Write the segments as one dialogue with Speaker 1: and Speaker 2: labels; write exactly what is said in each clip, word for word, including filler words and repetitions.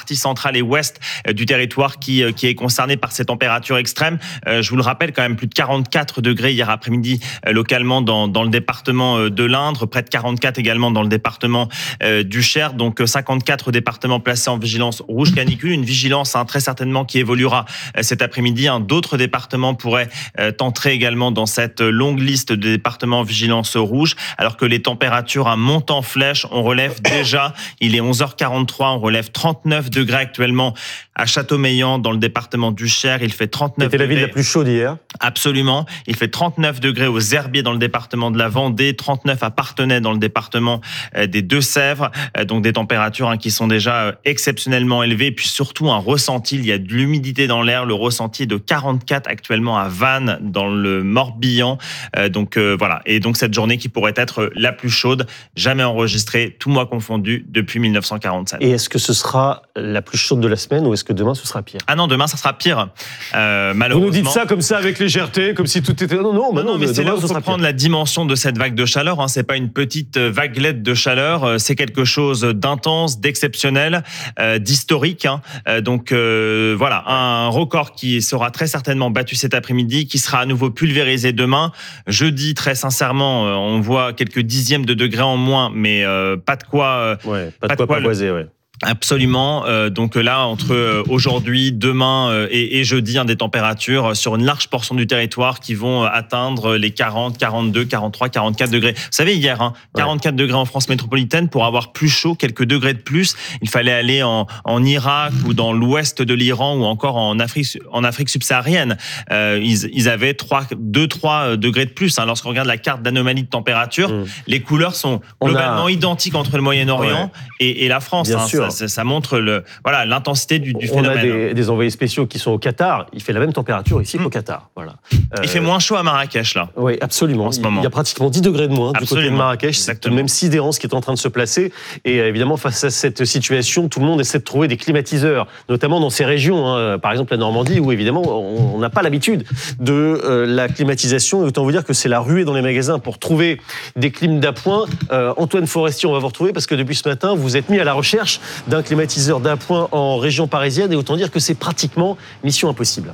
Speaker 1: partie centrale et ouest du territoire qui, qui est concerné par ces températures extrêmes. Euh, je vous le rappelle, quand même plus de quarante-quatre degrés hier après-midi euh, localement dans, dans le département de l'Indre, près de quarante-quatre également dans le département euh, du Cher. Donc cinquante-quatre départements placés en vigilance rouge canicule, une vigilance hein, très certainement qui évoluera euh, cet après-midi. Hein. D'autres départements pourraient euh, entrer également dans cette longue liste de départements en vigilance rouge, alors que les températures hein, montent en flèche. On relève déjà, il est onze heures quarante-trois, on relève trente-neuf degrés actuellement à Châteaumeillan dans le département du Cher. Il fait trente-neuf
Speaker 2: C'était
Speaker 1: degrés.
Speaker 2: la ville la plus chaude hier.
Speaker 1: Absolument. Il fait trente-neuf degrés aux Herbiers dans le département de la Vendée, trente-neuf à Parthenay dans le département des Deux-Sèvres. Donc des températures hein, qui sont déjà exceptionnellement élevées. Et puis surtout un ressenti, il y a de l'humidité dans l'air. Le ressenti est de quarante-quatre actuellement à Vannes dans le Morbihan. Donc euh, voilà. Et donc cette journée qui pourrait être la plus chaude jamais enregistrée, tout mois confondu, depuis mille neuf cent quarante-sept.
Speaker 2: Et est-ce que ce sera la plus chaude de la semaine ou est-ce que demain ce sera pire?
Speaker 1: Ah non, demain ça sera pire. Euh, malheureusement.
Speaker 2: Vous nous dites ça comme ça avec légèreté, comme si tout était... Non, non, bah
Speaker 1: non, non, mais c'est là où il faut prendre
Speaker 2: pire.
Speaker 1: la dimension de cette vague de chaleur. Hein. C'est pas une petite vaguelette de chaleur, c'est quelque chose d'intense, d'exceptionnel, euh, d'historique. Hein. Euh, donc euh, voilà, un record qui sera très certainement battu cet après-midi, qui sera à nouveau pulvérisé demain. Jeudi, très sincèrement, euh, on voit quelques dixièmes de degrés en moins, mais euh, pas de quoi... Euh,
Speaker 2: ouais, pas de quoi pavoiser, ouais.
Speaker 1: Absolument. Euh, donc là, entre euh, aujourd'hui, demain euh, et, et jeudi, hein, des températures sur une large portion du territoire qui vont atteindre les quarante, quarante-deux, quarante-trois, quarante-quatre degrés. Vous savez, hier, hein, quarante-quatre ouais. degrés en France métropolitaine. Pour avoir plus chaud, quelques degrés de plus, il fallait aller en, en Irak ou dans l'ouest de l'Iran ou encore en Afrique, en Afrique subsaharienne. Euh, ils, ils avaient trois, deux, trois degrés de plus. Hein. Lorsqu'on regarde la carte d'anomalie de température, mmh. les couleurs sont globalement a... identiques entre le Moyen-Orient ouais. et, et la France.
Speaker 2: Bien
Speaker 1: hein.
Speaker 2: sûr.
Speaker 1: Ça, ça montre le, voilà, l'intensité du, du
Speaker 2: On
Speaker 1: phénomène.
Speaker 2: On a des, des envoyés spéciaux qui sont au Qatar. Il fait la même température ici mmh. qu'au Qatar. Voilà.
Speaker 1: Il euh, fait moins chaud à Marrakech, là.
Speaker 2: Oui, absolument. En ce moment. Il y a pratiquement dix degrés de moins absolument. Du côté de Marrakech. C'est tout de même sidérant ce qui est en train de se placer. Et évidemment, face à cette situation, tout le monde essaie de trouver des climatiseurs, notamment dans ces régions, hein, par exemple la Normandie, où évidemment, on n'a pas l'habitude de euh, la climatisation. Et autant vous dire que c'est la ruée dans les magasins pour trouver des clims d'appoint. Euh, Antoine Forestier, on va vous retrouver parce que depuis ce matin, vous êtes mis à la recherche d'un climatiseur d'appoint en région parisienne et autant dire que c'est pratiquement mission impossible.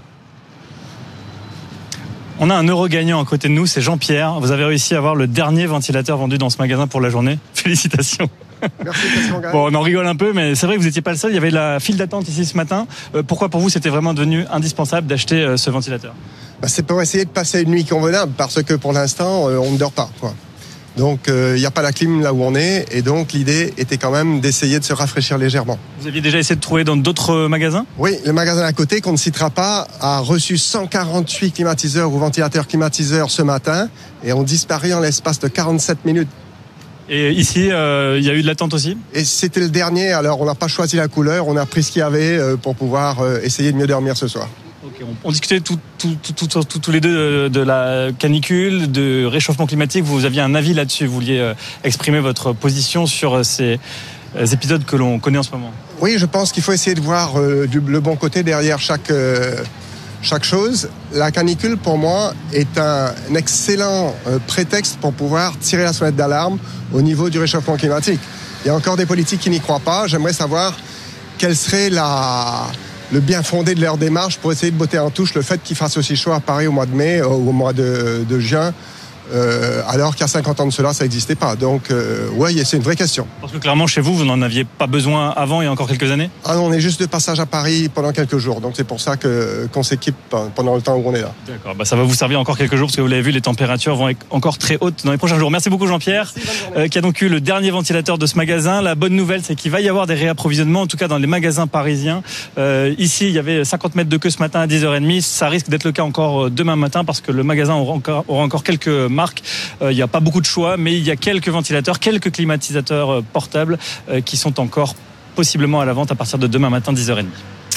Speaker 3: On a un heureux gagnant à côté de nous, c'est Jean-Pierre. Vous avez réussi à avoir le dernier ventilateur vendu dans ce magasin pour la journée. Félicitations.
Speaker 4: Merci,
Speaker 3: bon, on en rigole un peu, mais c'est vrai que vous n'étiez pas le seul. Il y avait la file d'attente ici ce matin. Euh, pourquoi pour vous c'était vraiment devenu indispensable d'acheter euh, ce ventilateur?
Speaker 4: Bah, c'est pour essayer de passer une nuit convenable parce que pour l'instant, euh, on ne dort pas, quoi. Donc, il euh, n'y a pas la clim là où on est. Et donc, l'idée était quand même d'essayer de se rafraîchir légèrement.
Speaker 3: Vous aviez déjà essayé de trouver dans d'autres magasins ?
Speaker 4: Oui, le magasin à côté, qu'on ne citera pas, a reçu cent quarante-huit climatiseurs ou ventilateurs climatiseurs ce matin et ont disparu en l'espace de quarante-sept minutes.
Speaker 3: Et ici, il euh, y a eu de l'attente aussi ?
Speaker 4: Et c'était le dernier. Alors, on n'a pas choisi la couleur. On a pris ce qu'il y avait euh, pour pouvoir euh, essayer de mieux dormir ce soir.
Speaker 3: Okay, on, on discutait tous tout, tout, tout, tout, tout les deux de, de la canicule, de réchauffement climatique. Vous aviez un avis là-dessus. Vous vouliez euh, exprimer votre position sur ces euh, épisodes que l'on connaît en ce moment.
Speaker 4: Oui, je pense qu'il faut essayer de voir euh, du, le bon côté derrière chaque, euh, chaque chose. La canicule, pour moi, est un, un excellent euh, prétexte pour pouvoir tirer la sonnette d'alarme au niveau du réchauffement climatique. Il y a encore des politiques qui n'y croient pas. J'aimerais savoir quelle serait la... le bien fondé de leur démarche pour essayer de botter en touche le fait qu'il fasse aussi chaud à Paris au mois de mai ou au mois de, de juin, euh, alors qu'il y a cinquante ans de cela, ça n'existait pas. Donc, euh, oui, c'est une vraie question.
Speaker 3: Parce que clairement, chez vous, vous n'en aviez pas besoin avant, il y a encore quelques années ?
Speaker 4: Ah non, on est juste de passage à Paris pendant quelques jours. Donc, c'est pour ça que, qu'on s'équipe pendant le temps où on est là.
Speaker 3: D'accord, bah, ça va vous servir encore quelques jours, parce que vous l'avez vu, les températures vont être encore très hautes dans les prochains jours. Merci beaucoup, Jean-Pierre, euh, qui a donc eu le dernier ventilateur de ce magasin. La bonne nouvelle, c'est qu'il va y avoir des réapprovisionnements, en tout cas dans les magasins parisiens. Euh, ici, il y avait cinquante mètres de queue ce matin à dix heures trente. Ça risque d'être le cas encore demain matin, parce que le magasin aura encore, aura encore quelques marques. Euh, il n'y a pas beaucoup de choix, mais il y a quelques ventilateurs, quelques climatisateurs portables euh, qui sont encore possiblement à la vente à partir de demain matin, dix heures trente.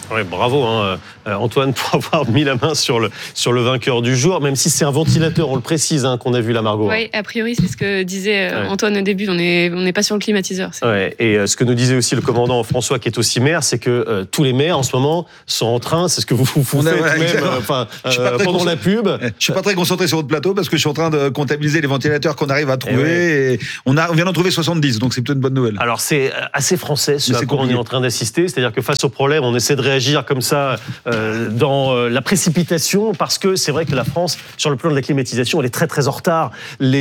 Speaker 2: Ouais, bravo hein, Antoine pour avoir mis la main sur le, sur le vainqueur du jour, même si c'est un ventilateur, on le précise, hein, qu'on a vu là, Margot.
Speaker 5: Oui, a priori, c'est ce que disait ouais. Antoine au début, on n'est on n'est pas sur le climatiseur.
Speaker 2: Ouais, et euh, ce que nous disait aussi le commandant François, qui est aussi maire, c'est que euh, tous les maires en ce moment sont en train, c'est ce que vous, vous faites ouais, même euh, enfin, euh, pendant la pub.
Speaker 6: Je ne suis pas très concentré sur votre plateau parce que je suis en train de comptabiliser les ventilateurs qu'on arrive à trouver. Et, ouais. et on, a, on vient d'en trouver soixante-dix, donc c'est plutôt une bonne nouvelle.
Speaker 2: Alors c'est assez français ce à quoi on est en train d'assister, c'est-à-dire que face au problème, on essaie de réagir comme ça euh, dans euh, la précipitation, parce que c'est vrai que la France, sur le plan de la climatisation, elle est très très en retard.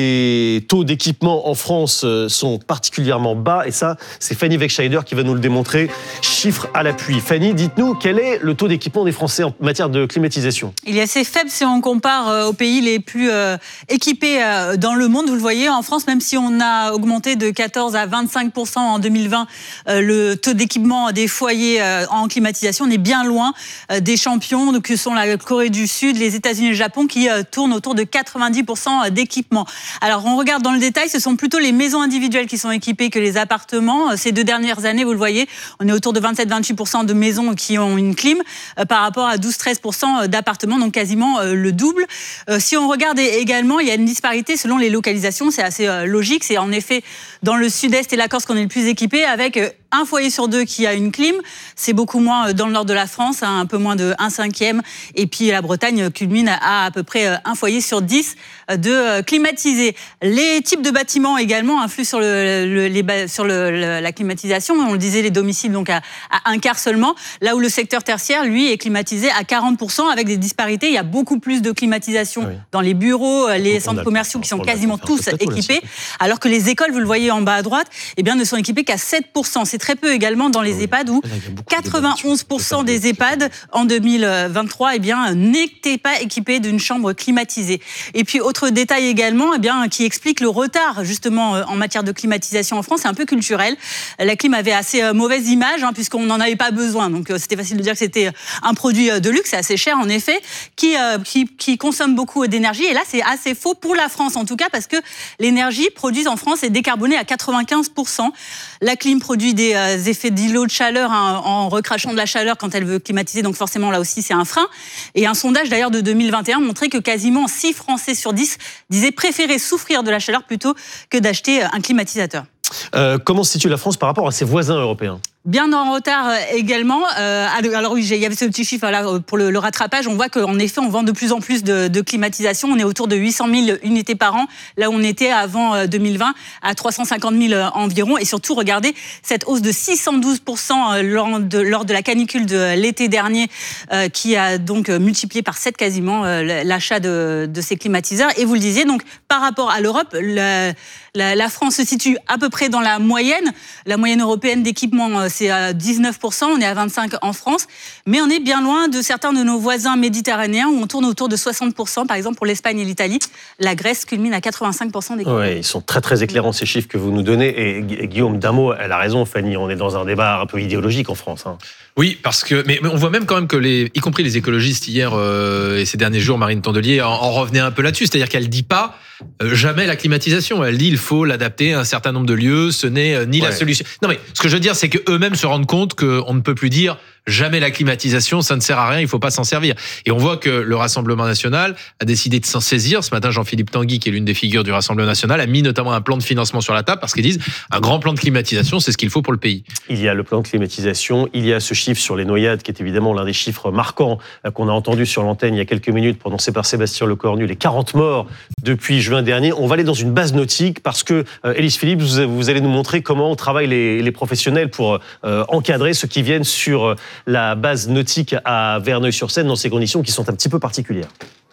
Speaker 2: Les taux d'équipement en France euh, sont particulièrement bas, et ça, c'est Fanny Wegscheider qui va nous le démontrer, chiffres à l'appui. Fanny, dites-nous, quel est le taux d'équipement des Français en matière de climatisation ?
Speaker 7: Il est assez faible si on compare euh, aux pays les plus euh, équipés euh, dans le monde. Vous le voyez, en France, même si on a augmenté de quatorze à vingt-cinq pour cent en deux mille vingt euh, le taux d'équipement des foyers euh, en climatisation, on est bien loin euh, des champions que sont la Corée du Sud, les États-Unis et le Japon qui euh, tournent autour de quatre-vingt-dix pour cent d'équipement. Alors on regarde dans le détail, ce sont plutôt les maisons individuelles qui sont équipées que les appartements. Ces deux dernières années, vous le voyez, on est autour de vingt-sept à vingt-huit pour cent de maisons qui ont une clim euh, par rapport à douze à treize pour cent d'appartements, donc quasiment euh, le double. Euh, si on regarde également, il y a une disparité selon les localisations, c'est assez euh, logique. C'est en effet dans le sud-est et la Corse qu'on est le plus équipé, avec euh, un foyer sur deux qui a une clim. C'est beaucoup moins dans le nord de la France, hein, un peu moins de un cinquième. Et puis la Bretagne culmine à à peu près un foyer sur dix de climatisés. Les types de bâtiments également influent sur, le, le, les, sur le, le, la climatisation. On le disait, les domiciles donc à, à un quart seulement. Là où le secteur tertiaire, lui, est climatisé à quarante pour cent avec des disparités. Il y a beaucoup plus de climatisation oui. dans les bureaux, les donc centres commerciaux qui sont quasiment tous équipés. Alors que les écoles, vous le voyez en bas à droite, eh bien, ne sont équipées qu'à sept pour cent. C'est très peu également dans les oui. EHPAD où quatre-vingt-onze pour cent des EHPAD en deux mille vingt-trois eh bien, n'étaient pas équipés d'une chambre climatisée. Et puis, autre détail également eh bien, qui explique le retard justement en matière de climatisation en France, c'est un peu culturel. La clim avait assez mauvaise image hein, puisqu'on n'en avait pas besoin. Donc, c'était facile de dire que c'était un produit de luxe, c'est assez cher en effet, qui, euh, qui, qui consomme beaucoup d'énergie. Et là, c'est assez faux pour la France en tout cas parce que l'énergie produite en France est décarbonée à quatre-vingt-quinze pour cent. La clim produit des euh, effets d'îlot de chaleur hein, en recrachant de la chaleur quand elle veut climatiser. Donc forcément, là aussi, c'est un frein. Et un sondage d'ailleurs de deux mille vingt et un montrait que quasiment six Français sur dix disaient préférer souffrir de la chaleur plutôt que d'acheter un climatisateur.
Speaker 2: Euh, comment se situe la France par rapport à ses voisins européens ?
Speaker 7: Bien en retard également. Euh, alors oui, il y avait ce petit chiffre là pour le, le rattrapage. On voit qu'en effet, on vend de plus en plus de, de climatisation. On est autour de huit cent mille unités par an. Là où on était avant deux mille vingt à trois cent cinquante mille environ. Et surtout, regardez cette hausse de six cent douze pour cent lors de, lors de la canicule de l'été dernier, euh, qui a donc multiplié par sept quasiment euh, l'achat de, de ces climatiseurs. Et vous le disiez, donc par rapport à l'Europe, la, la, la France se situe à peu près dans la moyenne. La moyenne européenne d'équipement, c'est à dix-neuf pour cent, on est à vingt-cinq pour cent en France, mais on est bien loin de certains de nos voisins méditerranéens où on tourne autour de soixante pour cent, par exemple pour l'Espagne et l'Italie. La Grèce culmine à quatre-vingt-cinq pour cent des
Speaker 2: Oui, ils sont très très éclairants ces chiffres que vous nous donnez. Et Guillaume, d'un mot, elle a raison, Fanny, on est dans un débat un peu idéologique en France. Hein.
Speaker 8: Oui, parce que, mais, mais on voit même quand même que les, y compris les écologistes hier euh, et ces derniers jours, Marine Tondelier en, en revenait un peu là-dessus, c'est-à-dire qu'elle dit pas euh, jamais la climatisation. Elle dit il faut l'adapter à un certain nombre de lieux. Ce n'est euh, ni ouais. la solution. Non mais ce que je veux dire, c'est que eux-mêmes se rendent compte qu'on ne peut plus dire jamais la climatisation, ça ne sert à rien, il faut pas s'en servir. Et on voit que le Rassemblement national a décidé de s'en saisir. Ce matin, Jean-Philippe Tanguy, qui est l'une des figures du Rassemblement national, a mis notamment un plan de financement sur la table parce qu'ils disent un grand plan de climatisation, c'est ce qu'il faut pour le pays.
Speaker 2: Il y a le plan de climatisation, il y a ce chiffre sur les noyades qui est évidemment l'un des chiffres marquants qu'on a entendu sur l'antenne il y a quelques minutes prononcé par Sébastien Lecornu, les quarante morts depuis juin dernier. On va aller dans une base nautique parce que, euh, Élise Philippe, vous, vous allez nous montrer comment travaillent les, les professionnels pour euh, encadrer ceux qui viennent sur euh, la base nautique à Verneuil-sur-Seine dans ces conditions qui sont un petit peu particulières.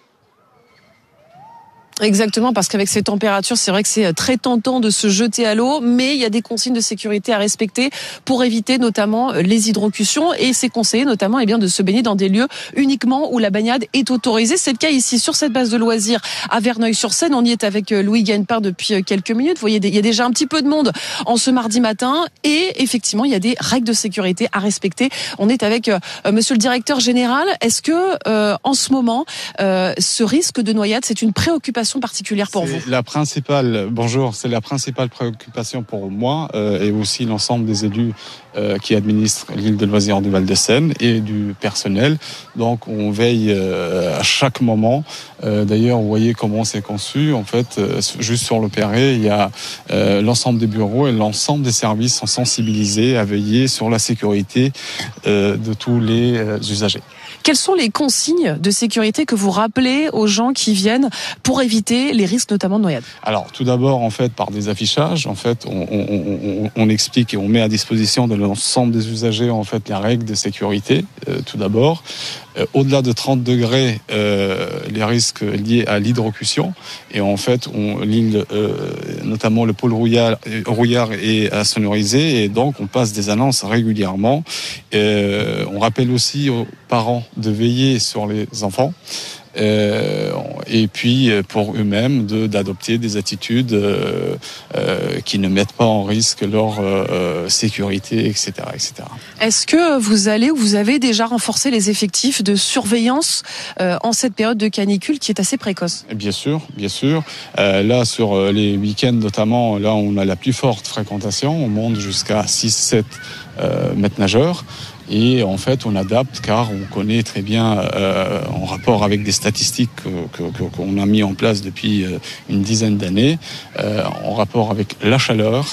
Speaker 9: Exactement, parce qu'avec ces températures, c'est vrai que c'est très tentant de se jeter à l'eau, mais il y a des consignes de sécurité à respecter pour éviter notamment les hydrocutions, et c'est conseillé notamment eh bien, de se baigner dans des lieux uniquement où la baignade est autorisée. C'est le cas ici sur cette base de loisirs à Verneuil-sur-Seine. On y est avec Louis Gagnepart depuis quelques minutes. Vous voyez, il y a déjà un petit peu de monde en ce mardi matin, et effectivement, il y a des règles de sécurité à respecter. On est avec euh, monsieur le directeur général. Est-ce que euh, en ce moment, euh, ce risque de noyade, c'est une préoccupation préoccupation particulière pour
Speaker 10: c'est
Speaker 9: vous?
Speaker 10: La principale, bonjour, c'est la principale préoccupation pour moi euh, et aussi l'ensemble des élus euh, qui administrent l'île de loisirs du Val-de-Seine et du personnel. Donc on veille euh, à chaque moment. Euh, d'ailleurs, vous voyez comment c'est conçu. En fait, euh, juste sur le Perret, il y a euh, l'ensemble des bureaux et l'ensemble des services sont sensibilisés à veiller sur la sécurité euh, de tous les euh, usagers.
Speaker 9: Quelles sont les consignes de sécurité que vous rappelez aux gens qui viennent pour éviter les risques, notamment de noyade?
Speaker 10: Alors, tout d'abord, en fait, par des affichages, en fait, on, on, on, on explique et on met à disposition de l'ensemble des usagers, en fait, les règles de sécurité, euh, tout d'abord. Euh, au-delà de trente degrés, euh, les risques liés à l'hydrocution. Et en fait, on, l'île, euh, notamment le pôle rouillard, rouillard est sonorisé et donc on passe des annonces régulièrement. Euh, on rappelle aussi aux parents de veiller sur les enfants. Euh, et puis pour eux-mêmes de, d'adopter des attitudes euh, euh, qui ne mettent pas en risque leur euh, sécurité, et cetera, et cetera.
Speaker 9: Est-ce que vous allez ou vous avez déjà renforcé les effectifs de surveillance euh, en cette période de canicule qui est assez précoce?
Speaker 10: Bien sûr, bien sûr. Euh, là, sur les week-ends notamment, là on a la plus forte fréquentation. On monte jusqu'à six sept euh, mètres nageurs. Et en fait, on adapte car on connaît très bien, euh, en rapport avec des statistiques que, que, qu'on a mis en place depuis une dizaine d'années, euh, en rapport avec la chaleur,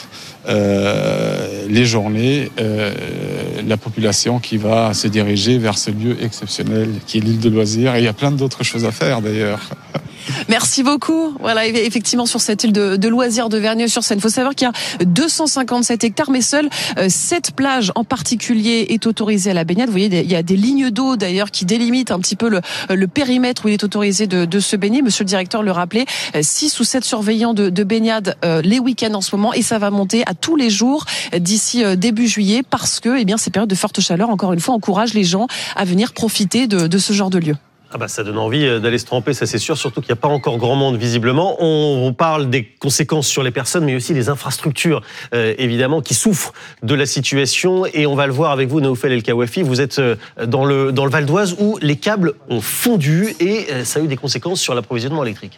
Speaker 10: euh, les journées, euh, la population qui va se diriger vers ce lieu exceptionnel qui est l'île de loisirs. Et il y a plein d'autres choses à faire d'ailleurs.
Speaker 9: Merci beaucoup. Voilà, effectivement, sur cette île de, de loisirs de Vernier-sur-Seine. Il faut savoir qu'il y a deux cent cinquante-sept hectares, mais seules euh, sept plages en particulier est autorisée à la baignade. Vous voyez, il y a des lignes d'eau d'ailleurs qui délimitent un petit peu le, le périmètre où il est autorisé de, de se baigner. Monsieur le directeur le rappelait, six ou sept surveillants de, de baignade euh, les week-ends en ce moment, et ça va monter à tous les jours d'ici euh, début juillet parce que, eh bien, ces périodes de forte chaleur, encore une fois, encouragent les gens à venir profiter de, de ce genre de lieu.
Speaker 2: Ah bah ça donne envie d'aller se tremper, ça c'est sûr, surtout qu'il n'y a pas encore grand monde visiblement. On, on parle des conséquences sur les personnes, mais aussi des infrastructures, euh, évidemment, qui souffrent de la situation. Et on va le voir avec vous, Naoufel El Kawafi. Vous êtes dans le, dans le Val d'Oise où les câbles ont fondu et ça a eu des conséquences sur l'approvisionnement électrique.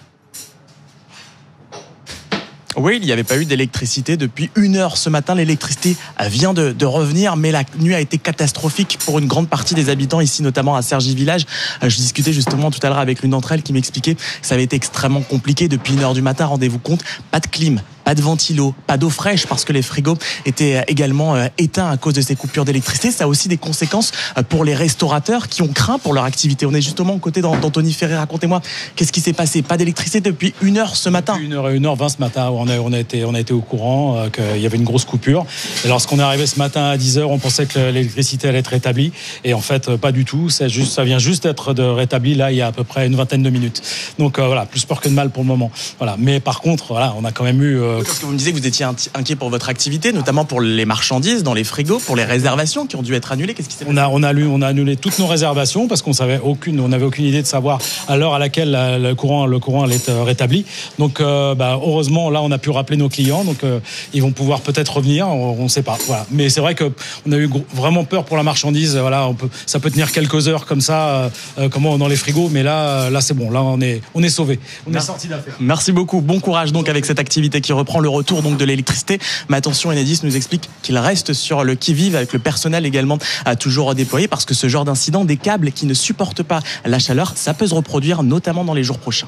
Speaker 11: Oui, il n'y avait pas eu d'électricité depuis une heure ce matin. L'électricité vient de, de revenir, mais la nuit a été catastrophique pour une grande partie des habitants ici, notamment à Cergy Village. Je discutais justement tout à l'heure avec l'une d'entre elles qui m'expliquait que ça avait été extrêmement compliqué depuis une heure du matin. Rendez-vous compte, pas de clim, pas de ventilo, pas d'eau fraîche parce que les frigos étaient également éteints à cause de ces coupures d'électricité. Ça a aussi des conséquences pour les restaurateurs qui ont craint pour leur activité. On est justement aux côtés d'Anthony Ferré. Racontez-moi, qu'est-ce qui s'est passé? Pas d'électricité depuis une heure ce matin?
Speaker 12: Une heure et une heure vingt ce matin. On a, on a été, on a été au courant euh, qu'il y avait une grosse coupure. Et lorsqu'on est arrivé ce matin à dix heures, on pensait que l'électricité allait être rétablie. Et en fait, pas du tout. C'est juste, ça vient juste d'être de rétabli là il y a à peu près une vingtaine de minutes. Donc euh, voilà, plus peur que de mal pour le moment. Voilà. Mais par contre, voilà, on a quand même eu. Euh,
Speaker 11: Parce que vous me disiez que vous étiez inquiet pour votre activité, notamment pour les marchandises dans les frigos, pour les réservations qui ont dû être annulées. Qu'est-ce qui s'est passé?
Speaker 12: On a, on a, lu, on a annulé toutes nos réservations parce qu'on savait aucune, on n'avait aucune idée de savoir à l'heure à laquelle la, le courant, le courant allait être rétabli. Donc, euh, bah, heureusement, là, on a pu rappeler nos clients, donc euh, ils vont pouvoir peut-être revenir. On ne sait pas. Voilà. Mais c'est vrai que on a eu vraiment peur pour la marchandise. Voilà, on peut, ça peut tenir quelques heures comme ça, euh, comment dans les frigos, mais là, là, c'est bon. Là, on est, on est sauvé. On
Speaker 11: Merci.
Speaker 12: est sorti d'affaire.
Speaker 11: Merci beaucoup. Bon courage donc avec cette activité qui reprend, le retour donc de l'électricité. Mais attention, Enedis nous explique qu'il reste sur le qui-vive avec le personnel également à toujours déployer parce que ce genre d'incident, des câbles qui ne supportent pas la chaleur, ça peut se reproduire notamment dans les jours prochains.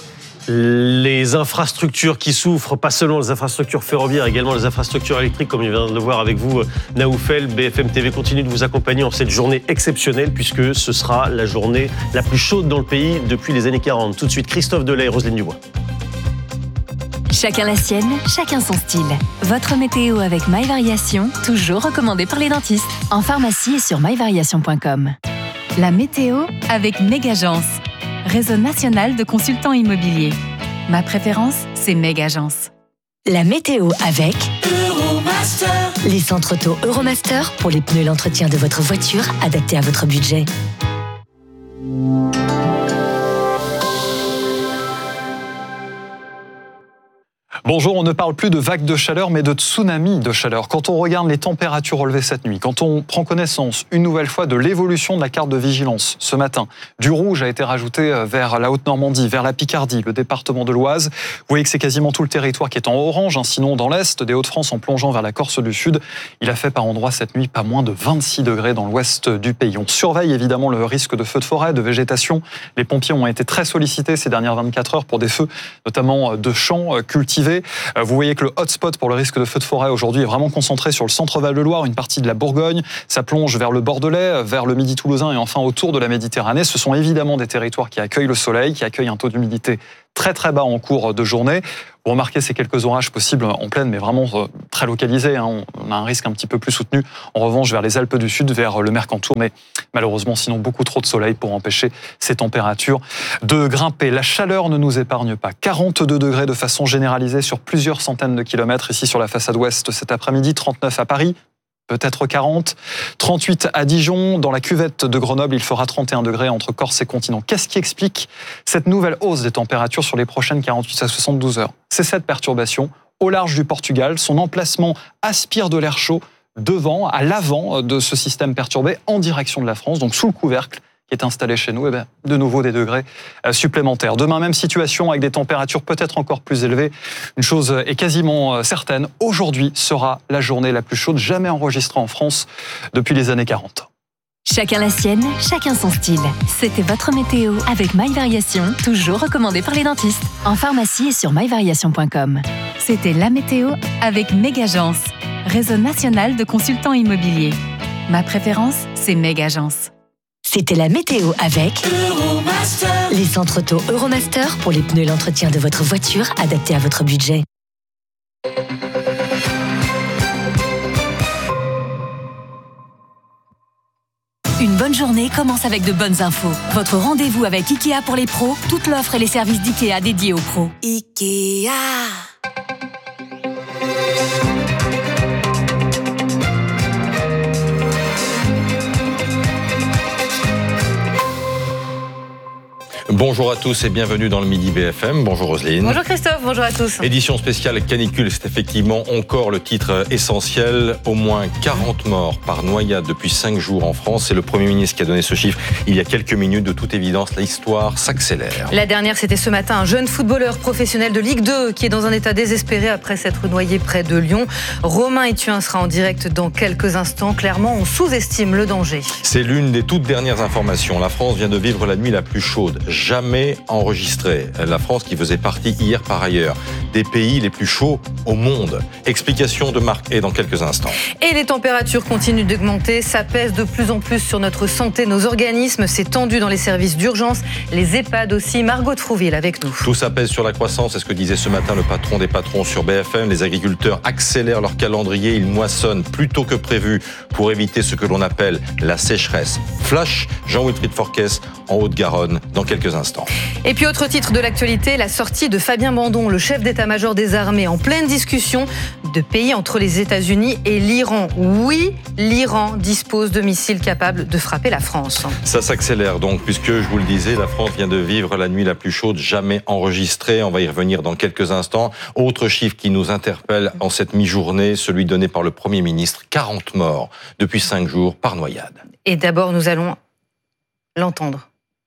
Speaker 2: Les infrastructures qui souffrent, pas seulement les infrastructures ferroviaires, également les infrastructures électriques, comme je viens de le voir avec vous, Naoufel. B F M T V continue de vous accompagner en cette journée exceptionnelle, puisque ce sera la journée la plus chaude dans le pays depuis les années quarante. Tout de suite, Christophe Delay et Roselyne Dubois.
Speaker 13: Chacun la sienne, chacun son style. Votre météo avec My Variation, toujours recommandé par les dentistes. En pharmacie et sur my variation point com. La météo avec Megagence, réseau national de consultants immobiliers. Ma préférence, c'est Megagence.
Speaker 14: La météo avec Euromaster. Les centres auto Euromaster pour les pneus et l'entretien de votre voiture adaptés à votre budget.
Speaker 15: Bonjour, on ne parle plus de vagues de chaleur, mais de tsunami de chaleur. Quand on regarde les températures relevées cette nuit, quand on prend connaissance une nouvelle fois de l'évolution de la carte de vigilance ce matin, du rouge a été rajouté vers la Haute-Normandie, vers la Picardie, le département de l'Oise. Vous voyez que c'est quasiment tout le territoire qui est en orange, hein, sinon dans l'est des Hauts-de-France en plongeant vers la Corse du Sud. Il a fait par endroits cette nuit pas moins de vingt-six degrés dans l'ouest du pays. On surveille évidemment le risque de feux de forêt, de végétation. Les pompiers ont été très sollicités ces dernières vingt-quatre heures pour des feux, notamment de champs cultivés. Vous voyez que le hotspot pour le risque de feu de forêt aujourd'hui est vraiment concentré sur le centre-val de Loire, une partie de la Bourgogne. Ça plonge vers le Bordelais, vers le Midi toulousain et enfin autour de la Méditerranée. Ce sont évidemment des territoires qui accueillent le soleil, qui accueillent un taux d'humidité très très bas en cours de journée. Vous remarquez ces quelques orages possibles en pleine, mais vraiment très localisés. Hein. On a un risque un petit peu plus soutenu. En revanche, vers les Alpes du Sud, vers le Mercantour, mais malheureusement, sinon beaucoup trop de soleil pour empêcher ces températures de grimper. La chaleur ne nous épargne pas. quarante-deux degrés de façon généralisée sur plusieurs centaines de kilomètres ici sur la façade ouest cet après-midi, trente-neuf à Paris. Peut-être quarante, trente-huit à Dijon, dans la cuvette de Grenoble, il fera trente et un degrés entre Corse et continent. Qu'est-ce qui explique cette nouvelle hausse des températures sur les prochaines quarante-huit à soixante-douze heures? C'est cette perturbation au large du Portugal. Son emplacement aspire de l'air chaud devant, à l'avant de ce système perturbé, en direction de la France, donc sous le couvercle qui est installé chez nous, et bien, de nouveau des degrés supplémentaires. Demain, même situation avec des températures peut-être encore plus élevées. Une chose est quasiment certaine, aujourd'hui sera la journée la plus chaude jamais enregistrée en France depuis les années quarante.
Speaker 13: Chacun la sienne, chacun son style. C'était votre météo avec My Variation, toujours recommandé par les dentistes. En pharmacie et sur my variation point com. C'était la météo avec Megagence, réseau national de consultants immobiliers. Ma préférence, c'est Megagence.
Speaker 14: C'était la météo avec Euromaster. Les centres auto Euromaster pour les pneus et l'entretien de votre voiture adaptés à votre budget.
Speaker 13: Une bonne journée commence avec de bonnes infos. Votre rendez-vous avec Ikea pour les pros, toute l'offre et les services d'Ikea dédiés aux pros.
Speaker 14: Ikea.
Speaker 16: Bonjour à tous et bienvenue dans le Midi B F M. Bonjour Roselyne.
Speaker 5: Bonjour Christophe, bonjour à tous.
Speaker 16: Édition spéciale canicule, c'est effectivement encore le titre essentiel. Au moins quarante morts par noyade depuis cinq jours en France. C'est le Premier ministre qui a donné ce chiffre il y a quelques minutes. De toute évidence, l'histoire s'accélère.
Speaker 5: La dernière, c'était ce matin, un jeune footballeur professionnel de Ligue deux qui est dans un état désespéré après s'être noyé près de Lyon. Romain Ethuin sera en direct dans quelques instants. Clairement, on sous-estime le danger.
Speaker 16: C'est l'une des toutes dernières informations. La France vient de vivre la nuit la plus chaude jamais enregistrée. La France qui faisait partie hier par ailleurs des pays les plus chauds au monde. Explication de Marc et dans quelques instants.
Speaker 5: Et les températures continuent d'augmenter. Ça pèse de plus en plus sur notre santé, nos organismes. C'est tendu dans les services d'urgence, les EHPAD aussi. Margot de Frouville avec nous.
Speaker 16: Tout ça pèse sur la croissance. C'est ce que disait ce matin le patron des patrons sur B F M. Les agriculteurs accélèrent leur calendrier. Ils moissonnent plus tôt que prévu pour éviter ce que l'on appelle la sécheresse. Flash, Jean-Wilfried Forquès en Haute-Garonne dans quelques instants.
Speaker 5: Et puis autre titre de l'actualité, la sortie de Fabien Bandon, le chef d'état-major des armées, en pleine discussion de pays entre les États-Unis et l'Iran. Oui, l'Iran dispose de missiles capables de frapper la France.
Speaker 16: Ça s'accélère donc, puisque je vous le disais, la France vient de vivre la nuit la plus chaude jamais enregistrée. On va y revenir dans quelques instants. Autre chiffre qui nous interpelle en cette mi-journée, celui donné par le Premier ministre, quarante morts depuis cinq jours par noyade.
Speaker 5: Et d'abord, nous allons l'entendre.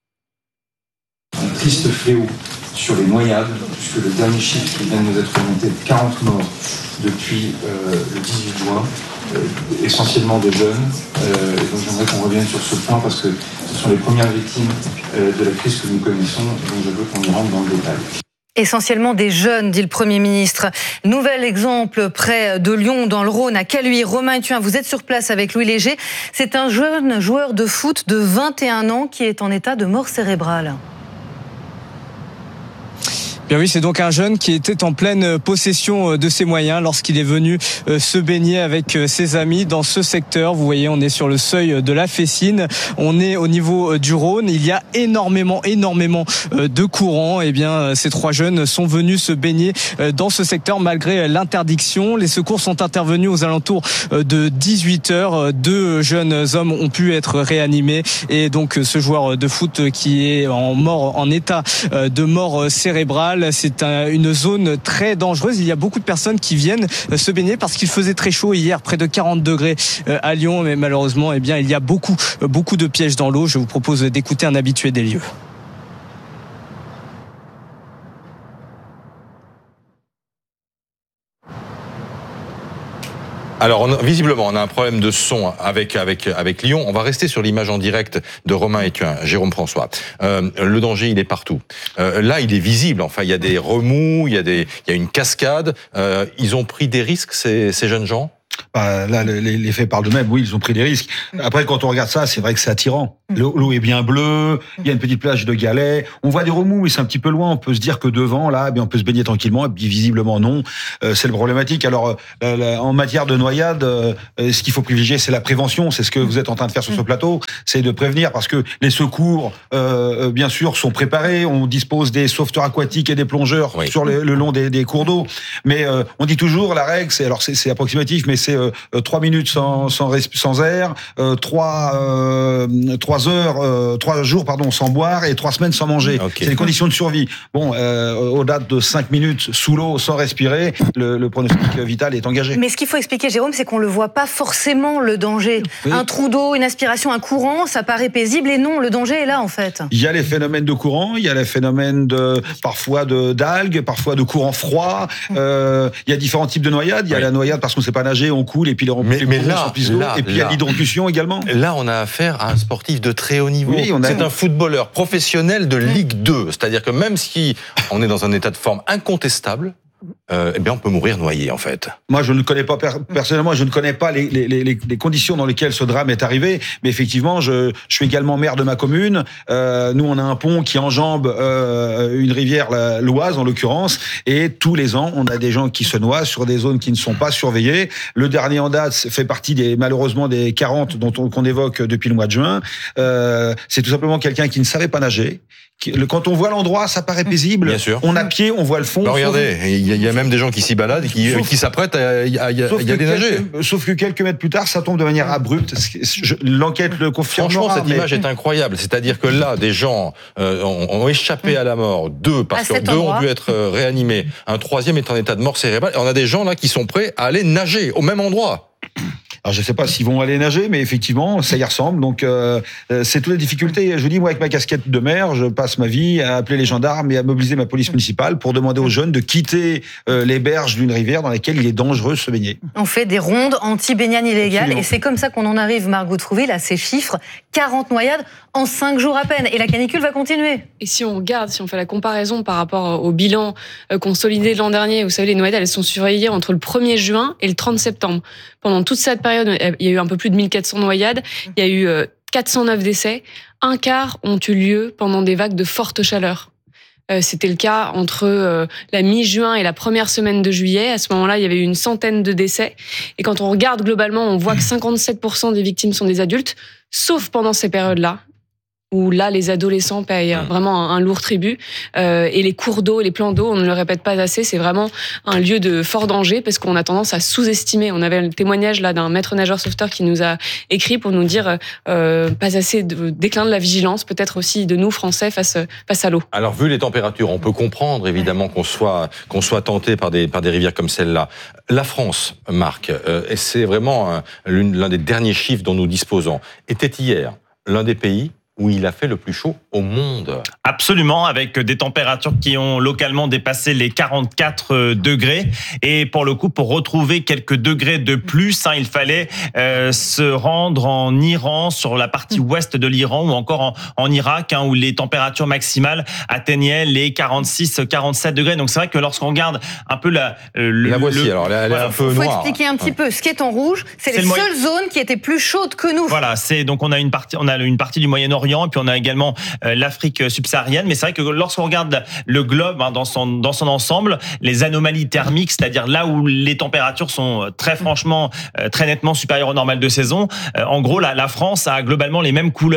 Speaker 17: Un triste fléau sur les noyades, puisque le dernier chiffre qui vient de nous être remonté de quarante morts depuis euh, le dix-huit juin, euh, essentiellement des jeunes. Euh, et donc j'aimerais qu'on revienne sur ce point parce que ce sont les premières victimes euh, de la crise que nous connaissons, donc je veux qu'on y rentre dans le détail.
Speaker 5: Essentiellement des jeunes, dit le Premier ministre. Nouvel exemple près de Lyon, dans le Rhône, à Caluire. Romain Ethuin, vous êtes sur place avec Louis Léger. C'est un jeune joueur de foot de vingt et un ans qui est en état de mort cérébrale.
Speaker 18: Bien oui, c'est donc un jeune qui était en pleine possession de ses moyens lorsqu'il est venu se baigner avec ses amis dans ce secteur. Vous voyez, on est sur le seuil de la Fessine. On est au niveau du Rhône. Il y a énormément, énormément de courants. Eh bien, ces trois jeunes sont venus se baigner dans ce secteur malgré l'interdiction. Les secours sont intervenus aux alentours de dix-huit heures. Deux jeunes hommes ont pu être réanimés. Et donc, ce joueur de foot qui est en mort, en état de mort cérébrale, Canal, c'est un, une zone très dangereuse. Il y a beaucoup de personnes qui viennent se baigner parce qu'il faisait très chaud hier, près de quarante degrés à Lyon, mais malheureusement, eh bien, il y a beaucoup, beaucoup de pièges dans l'eau. Je vous propose d'écouter un habitué des lieux.
Speaker 16: Alors, on a, visiblement, on a un problème de son avec avec avec Lyon. On va rester sur l'image en direct de Romain Ethuin, Jérôme François. Euh, le danger, il est partout. Euh, là, il est visible. Enfin, il y a des remous, il y a des, il y a une cascade. Euh, ils ont pris des risques, ces, ces jeunes gens.
Speaker 6: Bah, là, les, les faits parlent d'eux-mêmes. Oui, ils ont pris des risques. Après, quand on regarde ça, c'est vrai que c'est attirant. L'eau, l'eau est bien bleue. Il y a une petite plage de galets. On voit des remous, mais c'est un petit peu loin. On peut se dire que devant, là, eh bien, on peut se baigner tranquillement. Et puis, visiblement, non. Euh, c'est le problématique. Alors, euh, là, en matière de noyade, euh, ce qu'il faut privilégier, c'est la prévention. C'est ce que vous êtes en train de faire sur ce plateau. C'est de prévenir, parce que les secours, euh, bien sûr, sont préparés. On dispose des sauveteurs aquatiques et des plongeurs oui. sur le, le long des, des cours d'eau. Mais euh, on dit toujours, la règle, c'est alors c'est, c'est approximatif, mais c'est trois euh, minutes sans sans, sans air, euh, trois euh, trois heures, euh, trois jours pardon sans boire et trois semaines sans manger. Okay. C'est les conditions de survie. Bon, euh, au-delà de cinq minutes sous l'eau sans respirer, le, le pronostic vital est engagé.
Speaker 5: Mais ce qu'il faut expliquer, Jérôme, c'est qu'on le voit pas forcément le danger. Oui. Un trou d'eau, une aspiration, un courant, ça paraît paisible et non, le danger est là en fait.
Speaker 6: Il y a les phénomènes de courant, il y a les phénomènes de parfois de d'algues, parfois de courant froid. Euh, il y a différents types de noyades. Il y a oui. la noyade parce qu'on sait pas nager, on coule et puis les
Speaker 16: mais, mais là, là,
Speaker 6: et puis il y a l'hydrocution également.
Speaker 16: Là, on a affaire à un sportif de très haut niveau.
Speaker 6: Oui, on a...
Speaker 16: C'est un footballeur professionnel de Ligue deux. C'est-à-dire que même si on est dans un état de forme incontestable, Euh, eh bien, on peut mourir noyé, en fait.
Speaker 6: Moi, je ne connais pas, personnellement, je ne connais pas les, les, les, les conditions dans lesquelles ce drame est arrivé, mais effectivement, je, je suis également maire de ma commune. Euh, nous, on a un pont qui enjambe euh, une rivière, l'Oise, en l'occurrence, et tous les ans, on a des gens qui se noient sur des zones qui ne sont pas surveillées. Le dernier en date fait partie, des malheureusement, des quarante dont on, qu'on évoque depuis le mois de juin. Euh, c'est tout simplement quelqu'un qui ne savait pas nager. Quand on voit l'endroit, ça paraît paisible.
Speaker 16: Bien sûr.
Speaker 6: On a pied, on voit le fond.
Speaker 16: Bah regardez, il y, y a même des gens qui s'y baladent, qui, qui s'apprêtent à, à, à y aller nager.
Speaker 6: Sauf que quelques mètres plus tard, ça tombe de manière abrupte. Je, l'enquête le confirme.
Speaker 16: Franchement, cette mais... image est incroyable. C'est-à-dire que là, des gens euh, ont, ont échappé à la mort. Deux, parce que deux endroit. ont dû être réanimés. Un troisième est en état de mort cérébrale. Et on a des gens là qui sont prêts à aller nager au même endroit.
Speaker 6: Alors je sais pas s'ils vont aller nager, mais effectivement, ça y ressemble. Donc euh, c'est toutes les difficultés. Je dis, moi, avec ma casquette de maire, je passe ma vie à appeler les gendarmes et à mobiliser ma police municipale pour demander aux jeunes de quitter euh, les berges d'une rivière dans laquelle il est dangereux de se baigner.
Speaker 5: On fait des rondes anti-baignade illégale. Absolument. Et c'est comme ça qu'on en arrive, Margot Trouville, à ces chiffres. quarante noyades en cinq jours à peine. Et la canicule va continuer.
Speaker 19: Et si on regarde, si on fait la comparaison par rapport au bilan consolidé de l'an dernier, vous savez, les noyades, elles sont surveillées entre le premier juin et le trente septembre. Pendant toute cette période, il y a eu un peu plus de mille quatre cents noyades, il y a eu quatre cent neuf décès, un quart ont eu lieu pendant des vagues de forte chaleur. C'était le cas entre la mi-juin et la première semaine de juillet. À ce moment-là, il y avait eu une centaine de décès. Et quand on regarde globalement, on voit que cinquante-sept pour cent des victimes sont des adultes, sauf pendant ces périodes-là, où là, les adolescents payent vraiment un, un lourd tribut. Euh, et les cours d'eau, les plans d'eau, on ne le répète pas assez, c'est vraiment un lieu de fort danger parce qu'on a tendance à sous-estimer. On avait le témoignage là d'un maître nageur sauveteur qui nous a écrit pour nous dire euh, pas assez de déclin de la vigilance, peut-être aussi de nous, Français, face, face à l'eau.
Speaker 16: Alors, vu les températures, on peut comprendre évidemment qu'on soit, qu'on soit tenté par des, par des rivières comme celle-là. La France, Marc, euh, et c'est vraiment un, l'un des derniers chiffres dont nous disposons, était hier l'un des pays où il a fait le plus chaud au monde.
Speaker 1: Absolument, avec des températures qui ont localement dépassé les quarante-quatre degrés. Et pour le coup, pour retrouver quelques degrés de plus, hein, il fallait euh, se rendre en Iran, sur la partie ouest de l'Iran, ou encore en, en Irak, hein, où les températures maximales atteignaient les quarante-six à quarante-sept degrés. Donc c'est vrai que lorsqu'on regarde un peu la... Le,
Speaker 16: la voici,
Speaker 1: le,
Speaker 16: alors elle est voilà, un peu
Speaker 5: noire. Il faut expliquer un petit
Speaker 1: ouais.
Speaker 5: peu. Ce qui est en rouge, c'est, c'est les seules moyen... zones qui étaient plus chaudes que nous.
Speaker 1: Voilà, c'est donc on a une partie, on a une partie du Moyen-Orient, et puis on a également euh, l'Afrique subsaharienne. Mais c'est vrai que lorsqu'on regarde le globe hein, dans son dans son ensemble, les anomalies thermiques, c'est-à-dire là où les températures sont très franchement, euh, très nettement supérieures au normal de saison, euh, en gros, la, la France a globalement les mêmes couleurs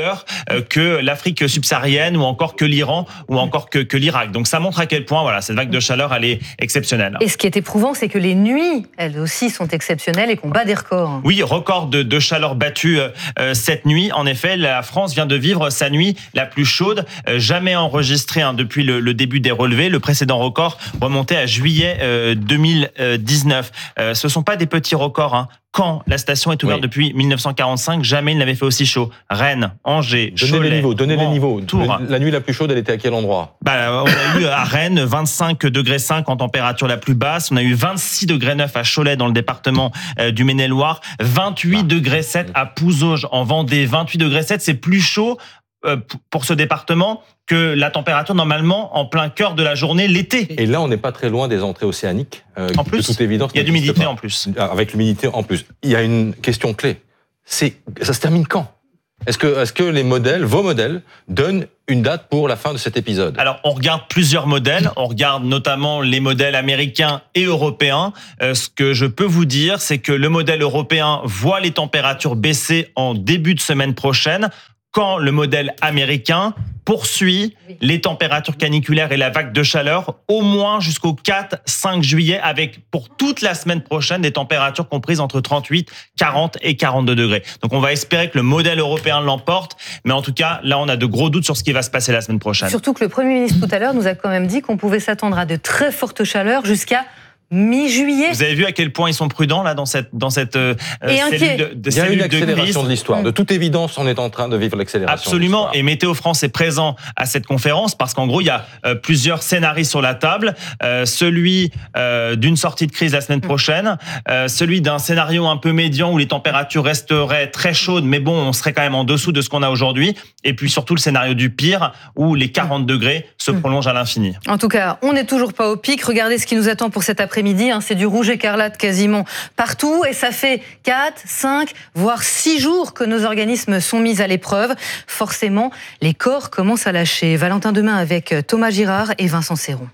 Speaker 1: que l'Afrique subsaharienne ou encore que l'Iran ou encore que, que l'Irak. Donc ça montre à quel point voilà, cette vague de chaleur, elle est exceptionnelle.
Speaker 5: Et ce qui est éprouvant, c'est que les nuits, elles aussi, sont exceptionnelles et qu'on bat des records.
Speaker 1: Oui, record de, de chaleur battu euh, cette nuit. En effet, la France vient de vivre sa nuit la plus chaude, euh, jamais enregistrée hein, depuis le, le début des relevés. Le précédent record remontait à juillet euh, deux mille dix-neuf. Euh, ce sont pas des petits records, hein. Quand la station est ouverte oui. depuis mille neuf cent quarante-cinq, jamais il n'avait fait aussi chaud. Rennes, Angers,
Speaker 16: donnez
Speaker 1: Cholet,
Speaker 16: les niveaux, donnez
Speaker 1: Rouen,
Speaker 16: les niveaux.
Speaker 1: Tours.
Speaker 16: La nuit la plus chaude, elle était à quel endroit?
Speaker 1: Bah, on a eu à Rennes vingt-cinq degrés cinq en température la plus basse. On a eu vingt-six degrés neuf à Cholet dans le département euh, du Maine-et-Loire. vingt-huit degrés sept à Pouzauges en Vendée. vingt-huit degrés sept, c'est plus chaud euh, pour ce département que la température normalement en plein cœur de la journée l'été.
Speaker 16: Et là, on n'est pas très loin des entrées océaniques. Euh,
Speaker 1: en plus,
Speaker 16: de toute évidence,
Speaker 1: il y a de l'humidité en plus.
Speaker 16: Avec l'humidité en plus. Il y a une question clé. C'est, ça se termine quand? Est-ce que, est-ce que les modèles, vos modèles, donnent une date pour la fin de cet épisode?
Speaker 1: Alors, on regarde plusieurs modèles. On regarde notamment les modèles américains et européens. Euh, ce que je peux vous dire, c'est que le modèle européen voit les températures baisser en début de semaine prochaine, quand le modèle américain poursuit les températures caniculaires et la vague de chaleur au moins jusqu'au quatre cinq juillet, avec pour toute la semaine prochaine des températures comprises entre trente-huit, quarante et quarante-deux degrés. Donc on va espérer que le modèle européen l'emporte, mais en tout cas, là on a de gros doutes sur ce qui va se passer la semaine prochaine.
Speaker 5: Surtout que le Premier ministre tout à l'heure nous a quand même dit qu'on pouvait s'attendre à de très fortes chaleurs jusqu'à mi-juillet.
Speaker 1: Vous avez vu à quel point ils sont prudents là dans cette dans cette euh, cellule de, de
Speaker 16: Il y a
Speaker 1: cellule
Speaker 16: une accélération de, de l'histoire. De toute évidence, on est en train de vivre l'accélération.
Speaker 1: Absolument. Et Météo France est présent à cette conférence parce qu'en gros il y a euh, plusieurs scénarios sur la table. Euh, celui euh, d'une sortie de crise la semaine prochaine, euh, celui d'un scénario un peu médian où les températures resteraient très chaudes, mais bon, on serait quand même en dessous de ce qu'on a aujourd'hui. Et puis surtout le scénario du pire où les quarante degrés se prolongent à l'infini.
Speaker 5: En tout cas, on n'est toujours pas au pic. Regardez ce qui nous attend pour cet après-midi. Hein, c'est du rouge écarlate quasiment partout et ça fait quatre, cinq, voire six jours que nos organismes sont mis à l'épreuve. Forcément, les corps commencent à lâcher. Valentin Demain avec Thomas Girard et Vincent Serron.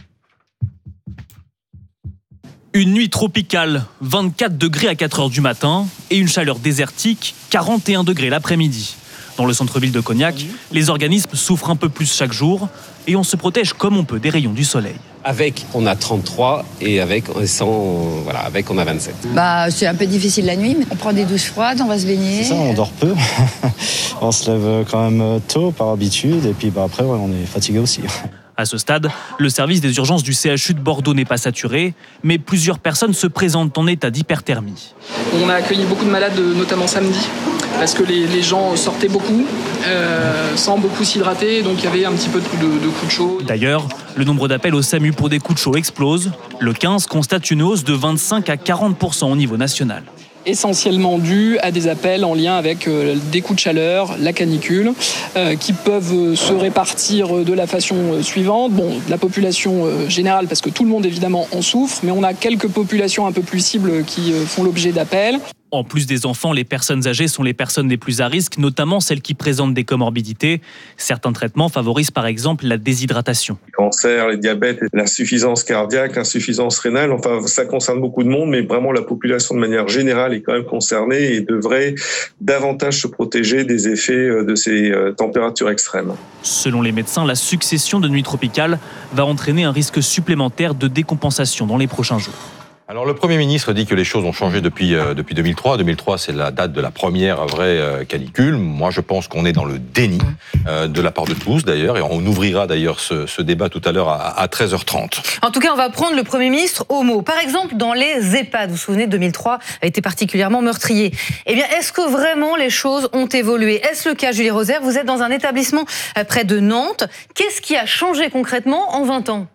Speaker 20: Une nuit tropicale, vingt-quatre degrés à quatre heures du matin et une chaleur désertique, quarante et un degrés l'après-midi. Dans le centre-ville de Cognac, les organismes souffrent un peu plus chaque jour et on se protège comme on peut des rayons du soleil.
Speaker 21: Avec, on a trente-trois et avec, sans, voilà, avec, on a vingt-sept.
Speaker 22: Bah, c'est un peu difficile la nuit, mais on prend des douches froides, on va se baigner.
Speaker 23: C'est ça, on dort peu. On se lève quand même tôt par habitude et puis bah, après, ouais, on est fatigué aussi.
Speaker 20: À ce stade, le service des urgences du C H U de Bordeaux n'est pas saturé, mais plusieurs personnes se présentent en état d'hyperthermie.
Speaker 24: On a accueilli beaucoup de malades, notamment samedi, parce que les, les gens sortaient beaucoup, euh, sans beaucoup s'hydrater, donc il y avait un petit peu de, de, de coups de chaud.
Speaker 20: D'ailleurs, le nombre d'appels au SAMU pour des coups de chaud explose. Le quinze constate une hausse de vingt-cinq à quarante pour cent au niveau national.
Speaker 24: Essentiellement dû à des appels en lien avec euh, des coups de chaleur, la canicule, euh, qui peuvent euh, se répartir de la façon euh, suivante. Bon, la population euh, générale, parce que tout le monde évidemment en souffre, mais on a quelques populations un peu plus cibles qui euh, font l'objet d'appels.
Speaker 20: En plus des enfants, les personnes âgées sont les personnes les plus à risque, notamment celles qui présentent des comorbidités. Certains traitements favorisent par exemple la déshydratation.
Speaker 25: Les cancers, les diabètes, l'insuffisance cardiaque, l'insuffisance rénale, enfin ça concerne beaucoup de monde, mais vraiment la population de manière générale est quand même concernée et devrait davantage se protéger des effets de ces températures extrêmes.
Speaker 20: Selon les médecins, la succession de nuits tropicales va entraîner un risque supplémentaire de décompensation dans les prochains jours.
Speaker 16: Alors le Premier ministre dit que les choses ont changé depuis euh, depuis deux mille trois. deux mille trois, c'est la date de la première vraie euh, canicule. Moi, je pense qu'on est dans le déni euh, de la part de tous, d'ailleurs, et on ouvrira d'ailleurs ce, ce débat tout à l'heure à, à treize heures trente.
Speaker 5: En tout cas, on va prendre le Premier ministre au mot. Par exemple, dans les EHPAD, vous vous souvenez, deux mille trois a été particulièrement meurtrier. Eh bien, est-ce que vraiment les choses ont évolué? Est-ce le cas, Julie Rosaire? Vous êtes dans un établissement près de Nantes. Qu'est-ce qui a changé concrètement en vingt ans?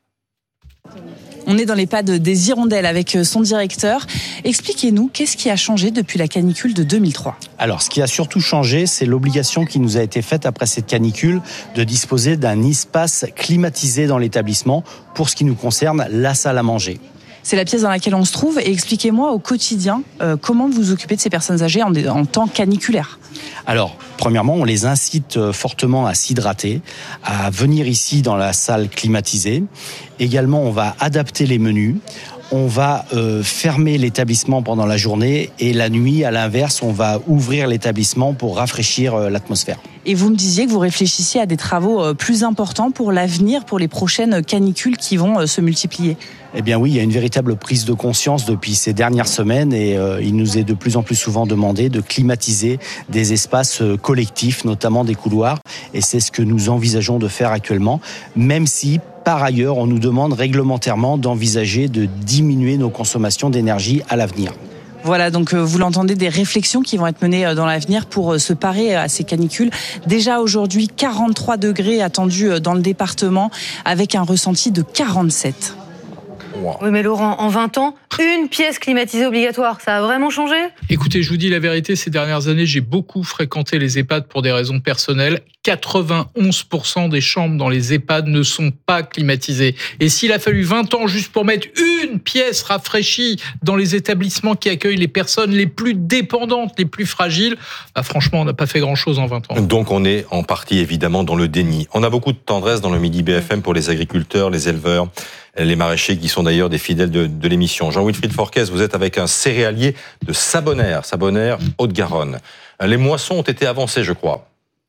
Speaker 7: On est dans l'EHPAD des Hirondelles avec son directeur. Expliquez-nous, qu'est-ce qui a changé depuis la canicule de deux mille trois?
Speaker 23: Alors, ce qui a surtout changé, c'est l'obligation qui nous a été faite après cette canicule de disposer d'un espace climatisé dans l'établissement pour ce qui nous concerne, la salle à manger.
Speaker 7: C'est la pièce dans laquelle on se trouve. Et expliquez-moi au quotidien euh, comment vous vous occupez de ces personnes âgées en, en temps caniculaire.
Speaker 23: Alors, premièrement, on les incite fortement à s'hydrater, à venir ici dans la salle climatisée. Également, on va adapter les menus. on va euh, fermer l'établissement pendant la journée et la nuit, à l'inverse, on va ouvrir l'établissement pour rafraîchir euh, l'atmosphère.
Speaker 3: Et vous me disiez que vous réfléchissiez à des travaux plus importants pour l'avenir, pour les prochaines canicules qui vont se multiplier.
Speaker 23: Eh bien oui, il y a une véritable prise de conscience depuis ces dernières semaines et euh, il nous est de plus en plus souvent demandé de climatiser des espaces euh, collectifs, notamment des couloirs. Et c'est ce que nous envisageons de faire actuellement, même si par ailleurs on nous demande réglementairement d'envisager de diminuer nos consommations d'énergie à l'avenir.
Speaker 3: Voilà, donc vous l'entendez, des réflexions qui vont être menées dans l'avenir pour se parer à ces canicules. Déjà aujourd'hui, quarante-trois degrés attendus dans le département avec un ressenti de quarante-sept.
Speaker 5: Oui, mais Laurent, en vingt ans, une pièce climatisée obligatoire, ça a vraiment changé ?
Speaker 4: Écoutez, je vous dis la vérité, ces dernières années, j'ai beaucoup fréquenté les EHPAD pour des raisons personnelles. quatre-vingt-onze pour cent des chambres dans les EHPAD ne sont pas climatisées. Et s'il a fallu vingt ans juste pour mettre une pièce rafraîchie dans les établissements qui accueillent les personnes les plus dépendantes, les plus fragiles, bah franchement, on n'a pas fait grand-chose en vingt ans.
Speaker 16: Donc on est en partie évidemment dans le déni. On a beaucoup de tendresse dans le Midi B F M pour les agriculteurs, les éleveurs, les maraîchers qui sont d'ailleurs des fidèles de, de l'émission. Jean-Wilfried Forquez, vous êtes avec un céréalier de Sabonnaire, Sabonnaire, Haute-Garonne. Les moissons ont été avancées, je crois.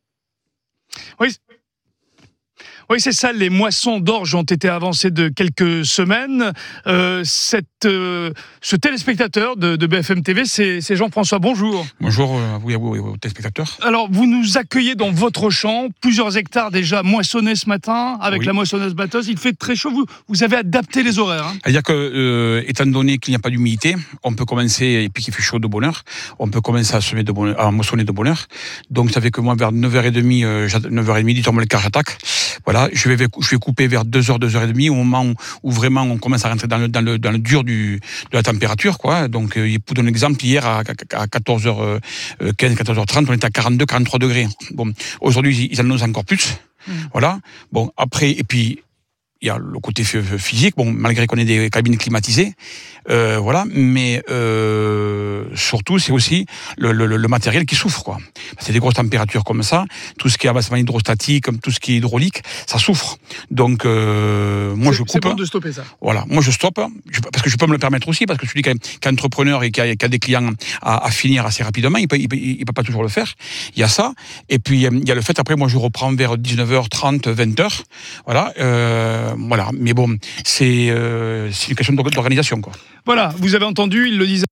Speaker 8: Oui. Oui, c'est ça, les moissons d'orge ont été avancées de quelques semaines. Euh, cette, euh, ce téléspectateur de, de B F M T V, c'est, c'est Jean-François, bonjour.
Speaker 9: Bonjour à vous et à vous, aux téléspectateurs.
Speaker 8: Alors, vous nous accueillez dans votre champ, plusieurs hectares déjà moissonnés ce matin, avec oui. la moissonneuse batteuse. Il fait très chaud, vous, vous avez adapté les horaires. Hein.
Speaker 9: C'est-à-dire que, euh, étant donné qu'il n'y a pas d'humidité, on peut commencer, et puis qu'il fait chaud de bonne heure, on peut commencer à, semer de bonne, à moissonner de bonne heure. Donc, ça fait que moi, vers neuf heures trente, euh, neuf heures trente, du temps le quart, j'attaque. Voilà, je vais, je vais couper vers deux heures, deux heures trente, au moment où, où vraiment on commence à rentrer dans le, dans le, dans le dur du, de la température, quoi. Donc, euh, pour donner un exemple, hier, à, à quatorze heures quinze, quatorze heures trente, on était à quarante-deux, quarante-trois degrés. Bon, aujourd'hui, ils annoncent encore plus. Mmh. Voilà. Bon, après, et puis, il y a le côté physique, bon, malgré qu'on ait des cabines climatisées, euh, voilà, mais euh, surtout, c'est aussi le, le, le matériel qui souffre, quoi. C'est des grosses températures comme ça, tout ce qui est avancement hydrostatique, comme tout ce qui est hydraulique, ça souffre. Donc, euh, moi,
Speaker 8: c'est,
Speaker 9: je coupe.
Speaker 8: C'est bon de stopper ça.
Speaker 9: Voilà, moi, je stoppe, je, parce que je peux me le permettre aussi, parce que celui qui est entrepreneur et qui a, qui a des clients à, à finir assez rapidement, il peut, il peut, il peut pas toujours le faire. Il y a ça, et puis il y a le fait, après, moi, je reprends vers dix-neuf heures trente, vingt heures, voilà, euh, voilà, mais bon, c'est, euh, c'est une question d'organisation, quoi.
Speaker 8: Voilà, vous avez entendu, il le disait.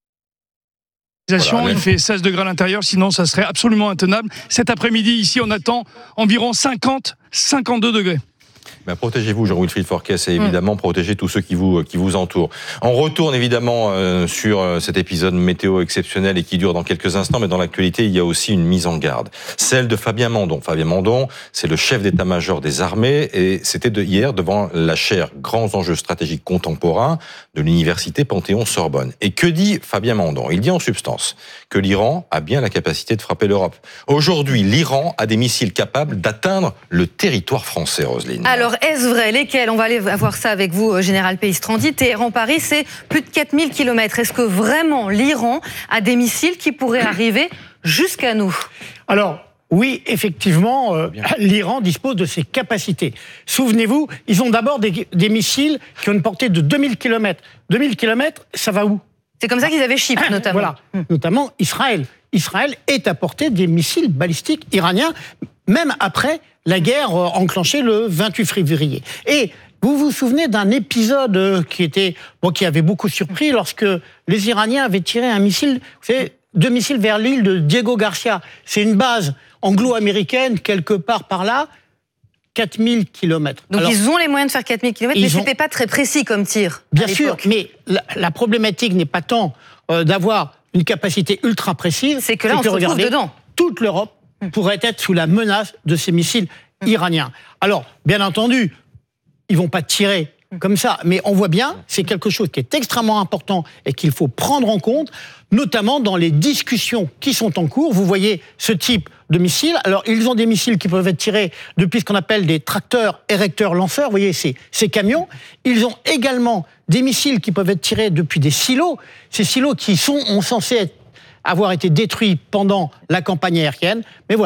Speaker 8: Voilà, il fait seize degrés à l'intérieur, sinon ça serait absolument intenable. Cet après-midi, ici, on attend environ cinquante, cinquante-deux degrés.
Speaker 16: Ben, protégez-vous, Jean-Wilfried Forquez, et évidemment, mmh. protégez tous ceux qui vous, qui vous entourent. On retourne évidemment euh, sur euh, cet épisode météo exceptionnel et qui dure dans quelques instants, mais dans l'actualité, il y a aussi une mise en garde. Celle de Fabien Mandon. Fabien Mandon, c'est le chef d'état-major des armées, et c'était de hier devant la chaire Grands enjeux stratégiques contemporains de l'université Panthéon-Sorbonne. Et que dit Fabien Mandon ? Il dit en substance que l'Iran a bien la capacité de frapper l'Europe. Aujourd'hui, l'Iran a des missiles capables d'atteindre le territoire français, Roselyne.
Speaker 5: Alors, est-ce vrai ? Lesquels ? On va aller voir ça avec vous, Général Péistrandi. Téhéran-Paris, c'est plus de quatre mille kilomètres. Est-ce que vraiment l'Iran a des missiles qui pourraient arriver jusqu'à nous ?
Speaker 10: Alors, oui, effectivement, euh, l'Iran dispose de ses capacités. Souvenez-vous, ils ont d'abord des, des missiles qui ont une portée de deux mille kilomètres. deux mille kilomètres, ça va où ?
Speaker 5: C'est comme ça qu'ils avaient Chypre, notamment.
Speaker 10: Voilà, hum. notamment Israël. Israël est à portée des missiles balistiques iraniens, même après la guerre enclenchée le vingt-huit février. Et vous vous souvenez d'un épisode qui était, bon, qui avait beaucoup surpris lorsque les Iraniens avaient tiré un missile, vous savez, deux missiles vers l'île de Diego Garcia. C'est une base anglo-américaine quelque part par là. quatre mille kilomètres.
Speaker 5: Donc Alors, ils ont les moyens de faire quatre mille kilomètres, mais ce n'était ont... pas très précis comme tir.
Speaker 10: Bien sûr, mais la, la problématique n'est pas tant euh, d'avoir une capacité ultra précise.
Speaker 5: C'est que là, c'est on que, se retrouve regardez, dedans.
Speaker 10: Toute l'Europe pourrait être sous la menace de ces missiles iraniens. Alors, bien entendu, ils ne vont pas tirer comme ça, mais on voit bien, c'est quelque chose qui est extrêmement important et qu'il faut prendre en compte, notamment dans les discussions qui sont en cours. Vous voyez ce type de missiles. Alors, ils ont des missiles qui peuvent être tirés depuis ce qu'on appelle des tracteurs érecteurs lanceurs. Vous voyez ces, ces camions. Ils ont également des missiles qui peuvent être tirés depuis des silos. Ces silos qui sont ont censés être, avoir été détruits pendant la campagne aérienne. Mais voilà,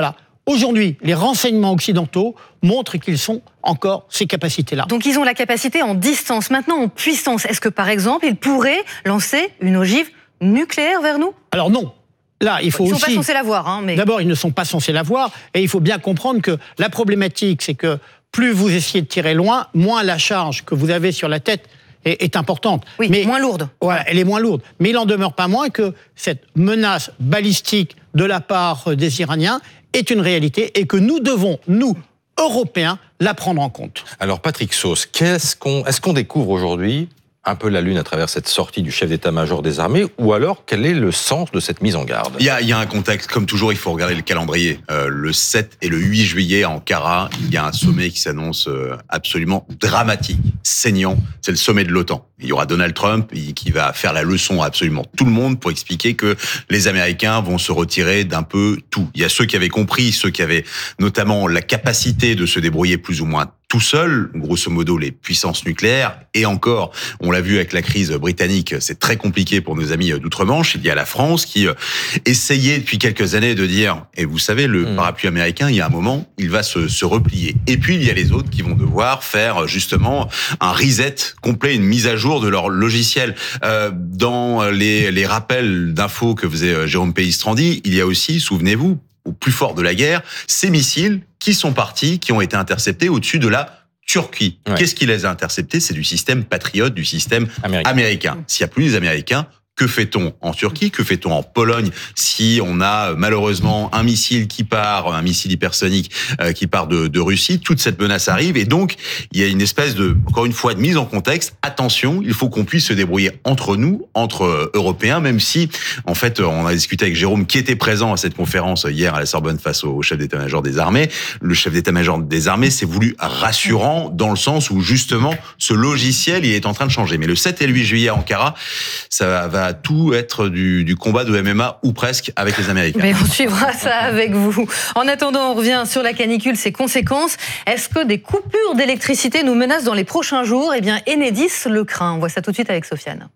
Speaker 10: Aujourd'hui, les renseignements occidentaux montrent qu'ils ont encore ces capacités-là.
Speaker 5: Donc ils ont la capacité en distance, maintenant en puissance. Est-ce que par exemple, ils pourraient lancer une ogive nucléaire vers nous ?
Speaker 10: Alors non. Là, il faut
Speaker 5: ils ne sont
Speaker 10: aussi...
Speaker 5: pas censés l'avoir. Hein, mais...
Speaker 10: D'abord, ils ne sont pas censés l'avoir. Et il faut bien comprendre que la problématique, c'est que plus vous essayez de tirer loin, moins la charge que vous avez sur la tête est, est importante.
Speaker 5: Oui,
Speaker 10: mais,
Speaker 5: moins lourde.
Speaker 10: Voilà, elle est moins lourde. Mais il n'en demeure pas moins que cette menace balistique de la part des Iraniens est une réalité et que nous devons, nous, Européens, la prendre en compte.
Speaker 16: Alors Patrick Sauce, qu'est-ce qu'on, est-ce qu'on découvre aujourd'hui un peu la lune à travers cette sortie du chef d'état-major des armées, ou alors quel est le sens de cette mise en garde ?
Speaker 2: Il y a, il y a un contexte, comme toujours, il faut regarder le calendrier. Euh, le sept et le huit juillet à Ankara, il y a un sommet qui s'annonce euh, absolument dramatique, saignant. C'est le sommet de l'OTAN. Il y aura Donald Trump qui va faire la leçon à absolument tout le monde pour expliquer que les Américains vont se retirer d'un peu tout. Il y a ceux qui avaient compris, ceux qui avaient notamment la capacité de se débrouiller plus ou moins tout seul, grosso modo les puissances nucléaires, et encore, on l'a vu avec la crise britannique, c'est très compliqué pour nos amis d'outre-Manche. Il y a la France qui essayait depuis quelques années de dire, et vous savez, le mmh. parapluie américain, il y a un moment, il va se, se replier. Et puis, il y a les autres qui vont devoir faire justement un reset complet, une mise à jour de leur logiciel. Euh, dans les, les rappels d'infos que faisait Jérôme Pellistrandi, il y a aussi, souvenez-vous, au plus fort de la guerre, ces missiles qui sont partis, qui ont été interceptés au-dessus de la Turquie. Ouais. Qu'est-ce qui les a interceptés ? C'est du système Patriot, du système américain. américain. S'il n'y a plus les Américains, que fait-on en Turquie ? Que fait-on en Pologne si on a malheureusement un missile qui part, un missile hypersonique euh, qui part de, de Russie ? Toute cette menace arrive et donc il y a une espèce de, encore une fois, de mise en contexte. Attention, il faut qu'on puisse se débrouiller entre nous, entre euh, Européens, même si, en fait, on a discuté avec Jérôme qui était présent à cette conférence hier à la Sorbonne face au chef d'état-major des armées. Le chef d'état-major des armées s'est voulu rassurant dans le sens où justement ce logiciel il est en train de changer. Mais le sept et le huit juillet à Ankara, ça va tout être du, du combat de M M A ou presque avec les Américains.
Speaker 5: Mais on suivra ça avec vous. En attendant, on revient sur la canicule, ses conséquences. Est-ce que des coupures d'électricité nous menacent dans les prochains jours ? Eh bien, Enedis le craint. On voit ça tout de suite avec Sofiane.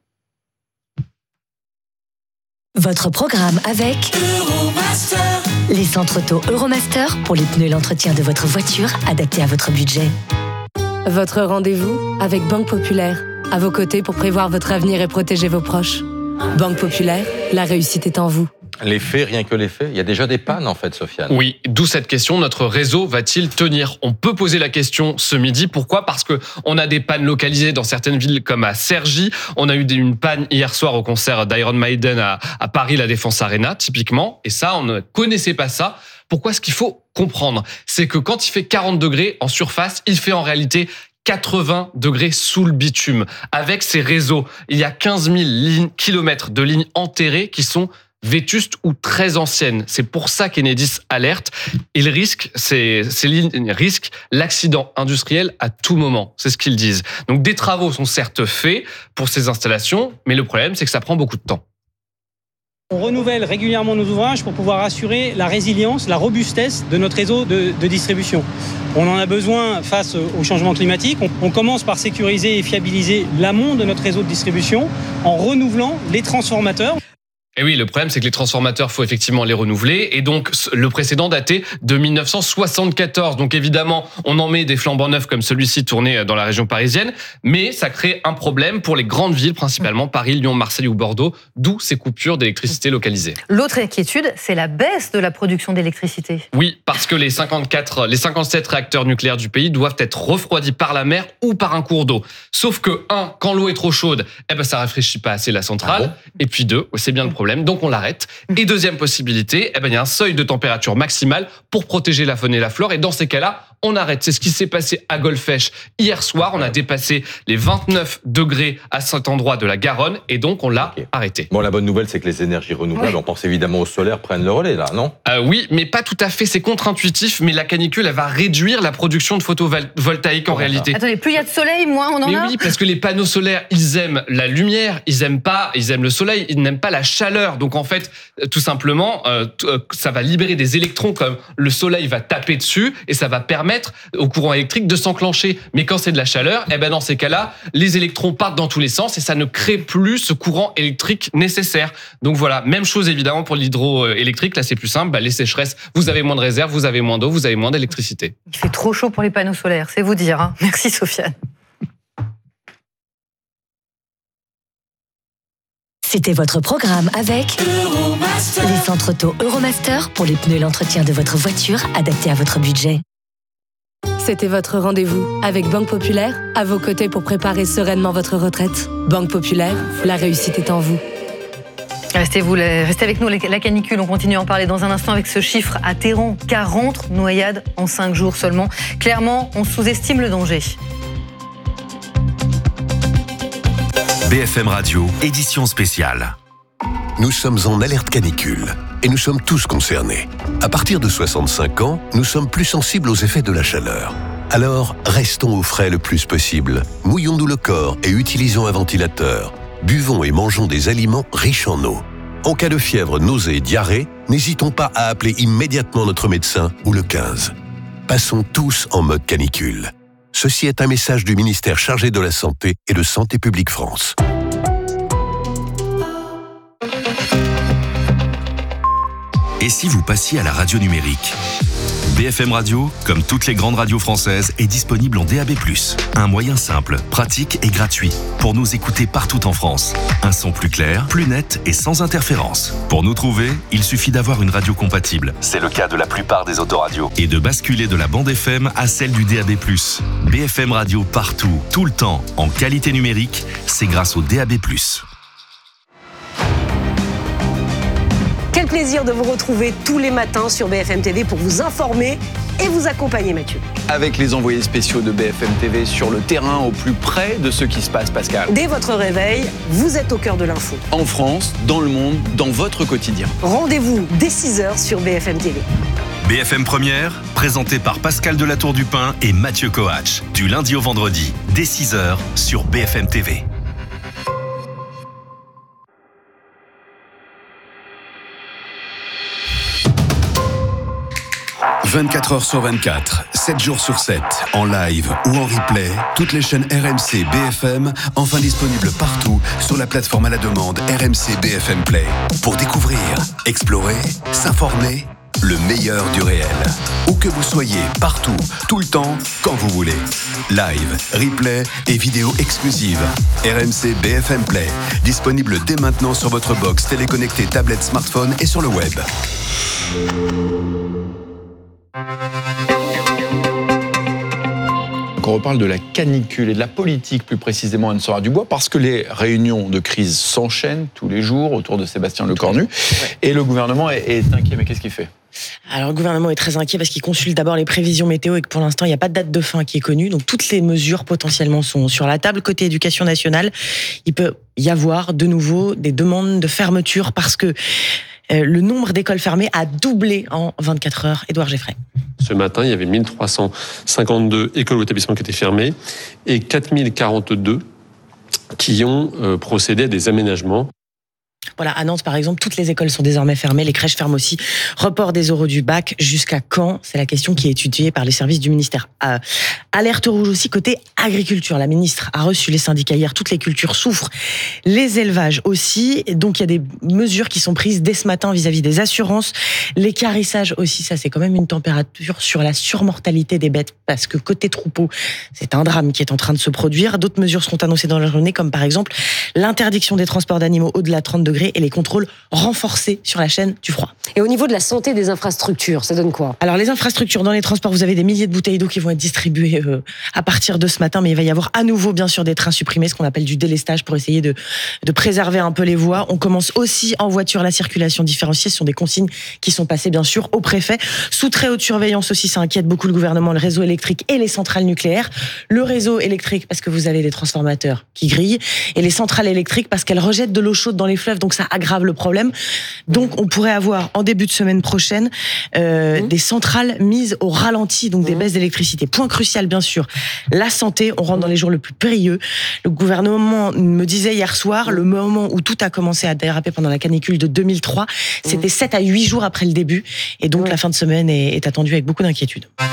Speaker 14: Votre programme avec Euromaster. Les centres auto Euromaster pour les pneus et l'entretien de votre voiture adaptés à votre budget.
Speaker 11: Votre rendez-vous avec Banque Populaire. À vos côtés pour prévoir votre avenir et protéger vos proches. Banque Populaire, la réussite est en vous.
Speaker 16: Les faits, rien que les faits. Il y a déjà des pannes, en fait, Sofiane.
Speaker 12: Oui, d'où cette question. Notre réseau va-t-il tenir ? On peut poser la question ce midi. Pourquoi ? Parce que on a des pannes localisées dans certaines villes comme à Cergy. On a eu une panne hier soir au concert d'Iron Maiden à, à Paris, la Défense Arena, typiquement. Et ça, on ne connaissait pas ça. Pourquoi ? Ce qu'il faut comprendre, c'est que quand il fait quarante degrés en surface, il fait en réalité quatre-vingts degrés sous le bitume. Avec ces réseaux, il y a quinze mille kilomètres de lignes enterrées qui sont vétustes ou très anciennes. C'est pour ça qu'Enedis alerte. Ils risquent, ces, ces lignes risquent l'accident industriel à tout moment. C'est ce qu'ils disent. Donc des travaux sont certes faits pour ces installations, mais le problème, c'est que ça prend beaucoup de temps.
Speaker 13: On renouvelle régulièrement nos ouvrages pour pouvoir assurer la résilience, la robustesse de notre réseau de, de distribution. On en a besoin face au changement climatique. On, on commence par sécuriser et fiabiliser l'amont de notre réseau de distribution en renouvelant les transformateurs.
Speaker 12: Et oui, le problème, c'est que les transformateurs, faut effectivement les renouveler. Et donc, le précédent datait de mille neuf cent soixante-quatorze. Donc, évidemment, on en met des flambants neufs comme celui-ci tourné dans la région parisienne. Mais ça crée un problème pour les grandes villes, principalement Paris, Lyon, Marseille ou Bordeaux, d'où ces coupures d'électricité localisées.
Speaker 5: L'autre inquiétude, c'est la baisse de la production d'électricité.
Speaker 12: Oui, parce que les cinquante-quatre, les cinquante-sept réacteurs nucléaires du pays doivent être refroidis par la mer ou par un cours d'eau. Sauf que, un, quand l'eau est trop chaude, eh ben, ça rafraîchit pas assez la centrale. Ah bon ? Et puis deux, c'est bien le problème. Donc on l'arrête. Et deuxième possibilité, eh ben, il y a un seuil de température maximale pour protéger la faune et la flore. Et dans ces cas-là, on arrête. C'est ce qui s'est passé à Golfech hier soir. On a dépassé les vingt-neuf degrés à cet endroit de la Garonne et donc on l'a okay. arrêté.
Speaker 16: Bon, la bonne nouvelle, c'est que les énergies renouvelables, oui. on pense évidemment au solaire, prennent le relais là, non ?
Speaker 12: euh, Oui, mais pas tout à fait. C'est contre-intuitif, mais la canicule, elle va réduire la production de photovoltaïque en oh, réalité.
Speaker 5: Attendez, plus il y a de soleil, moins on en
Speaker 12: mais
Speaker 5: a.
Speaker 12: Oui, parce que les panneaux solaires, ils aiment la lumière, ils aiment pas, ils aiment le soleil, ils n'aiment pas la chaleur. Donc en fait, tout simplement, euh, ça va libérer des électrons comme le soleil va taper dessus et ça va permettre permettre au courant électrique de s'enclencher. Mais quand c'est de la chaleur, eh ben dans ces cas-là, les électrons partent dans tous les sens et ça ne crée plus ce courant électrique nécessaire. Donc voilà, même chose évidemment pour l'hydroélectrique. Là, c'est plus simple. Bah, les sécheresses, vous avez moins de réserves, vous avez moins d'eau, vous avez moins d'électricité.
Speaker 5: Il fait trop chaud pour les panneaux solaires, c'est vous dire. Hein. Merci Sofiane.
Speaker 14: C'était votre programme avec Euromaster. Les centres auto Euromaster pour les pneus et l'entretien de votre voiture adaptés à votre budget.
Speaker 11: C'était votre rendez-vous avec Banque Populaire, à vos côtés pour préparer sereinement votre retraite. Banque Populaire, la réussite est en vous.
Speaker 5: Restez, vous, restez avec nous, la canicule, on continue à en parler dans un instant avec ce chiffre atterrant, quarante noyades en cinq jours seulement. Clairement, on sous-estime le danger.
Speaker 6: B F M Radio, édition spéciale. Nous sommes en alerte canicule et nous sommes tous concernés. À partir de soixante-cinq ans, nous sommes plus sensibles aux effets de la chaleur. Alors, restons au frais le plus possible. Mouillons-nous le corps et utilisons un ventilateur. Buvons et mangeons des aliments riches en eau. En cas de fièvre, nausée et diarrhée, n'hésitons pas à appeler immédiatement notre médecin ou le quinze. Passons tous en mode canicule. Ceci est un message du ministère chargé de la Santé et de Santé publique France. Et si vous passiez à la radio numérique ? B F M Radio, comme toutes les grandes radios françaises, est disponible en D A B plus. Un moyen simple, pratique et gratuit pour nous écouter partout en France. Un son plus clair, plus net et sans interférence. Pour nous trouver, il suffit d'avoir une radio compatible. C'est le cas de la plupart des autoradios. Et de basculer de la bande F M à celle du D A B plus. B F M Radio partout, tout le temps, en qualité numérique, c'est grâce au D A B plus.
Speaker 15: Quel plaisir de vous retrouver tous les matins sur B F M T V pour vous informer et vous accompagner, Mathieu.
Speaker 17: Avec les envoyés spéciaux de B F M T V sur le terrain, au plus près de ce qui se passe, Pascal.
Speaker 15: Dès votre réveil, vous êtes au cœur de l'info.
Speaker 17: En France, dans le monde, dans votre quotidien.
Speaker 15: Rendez-vous dès six heures sur B F M T V.
Speaker 6: B F M Première, présenté par Pascal Delatour-Dupin et Mathieu Coach. Du lundi au vendredi, dès six heures sur B F M T V. vingt-quatre heures sur vingt-quatre, sept jours sur sept, en live ou en replay, toutes les chaînes R M C B F M, enfin disponibles partout sur la plateforme à la demande R M C B F M Play. Pour découvrir, explorer, s'informer, le meilleur du réel. Où que vous soyez, partout, tout le temps, quand vous voulez. Live, replay et vidéos exclusives. R M C B F M Play, disponible dès maintenant sur votre box téléconnectée, tablette, smartphone et sur le web.
Speaker 17: On reparle de la canicule et de la politique plus précisément, Anne-Sora Dubois, parce que les réunions de crise s'enchaînent tous les jours autour de Sébastien Lecornu, ouais. Et le gouvernement est, est inquiet. Mais qu'est-ce qu'il fait ?
Speaker 18: Alors le gouvernement est très inquiet parce qu'il consulte d'abord les prévisions météo et que pour l'instant il n'y a pas de date de fin qui est connue. Donc toutes les mesures potentiellement sont sur la table. Côté éducation nationale, il peut y avoir de nouveau des demandes de fermeture parce que euh, le nombre d'écoles fermées a doublé en vingt-quatre heures. Édouard Geffray.
Speaker 19: Ce matin, il y avait mille trois cent cinquante-deux écoles ou établissements qui étaient fermés et quatre mille quarante-deux qui ont euh, procédé à des aménagements.
Speaker 18: Voilà, à Nantes, par exemple, toutes les écoles sont désormais fermées, les crèches ferment aussi. Report des oraux du bac, jusqu'à quand ? C'est la question qui est étudiée par les services du ministère. Euh, alerte rouge aussi côté agriculture. La ministre a reçu les syndicats hier. Toutes les cultures souffrent, les élevages aussi. Donc il y a des mesures qui sont prises dès ce matin vis-à-vis des assurances. L'équarrissage aussi, ça c'est quand même une température sur la surmortalité des bêtes, parce que côté troupeau, c'est un drame qui est en train de se produire. D'autres mesures seront annoncées dans la journée, comme par exemple l'interdiction des transports d'animaux au-delà de trente degrés et les contrôles renforcés sur la chaîne du froid.
Speaker 15: Et au niveau de la santé des infrastructures, ça donne quoi ?
Speaker 18: Alors les infrastructures dans les transports, vous avez des milliers de bouteilles d'eau qui vont être distribuées euh, à partir de ce matin, mais il va y avoir à nouveau bien sûr des trains supprimés, ce qu'on appelle du délestage pour essayer de, de préserver un peu les voies. On commence aussi en voiture la circulation différenciée, ce sont des consignes qui sont passées bien sûr au préfet. Sous très haute surveillance aussi, ça inquiète beaucoup le gouvernement, le réseau électrique et les centrales nucléaires. Le réseau électrique parce que vous avez des transformateurs qui grillent et les centrales électriques parce qu'elles rejettent de l'eau chaude dans les fleuves, donc ça aggrave le problème. Donc on pourrait avoir en début de semaine prochaine euh, mmh. des centrales mises au ralenti, donc mmh. des baisses d'électricité. Point crucial bien sûr, la santé, on rentre dans les jours le plus périlleux. Le gouvernement me disait hier soir, le moment où tout a commencé à déraper pendant la canicule de deux mille trois, c'était sept à huit jours après le début, et donc mmh. la fin de semaine est, est attendue avec beaucoup d'inquiétude.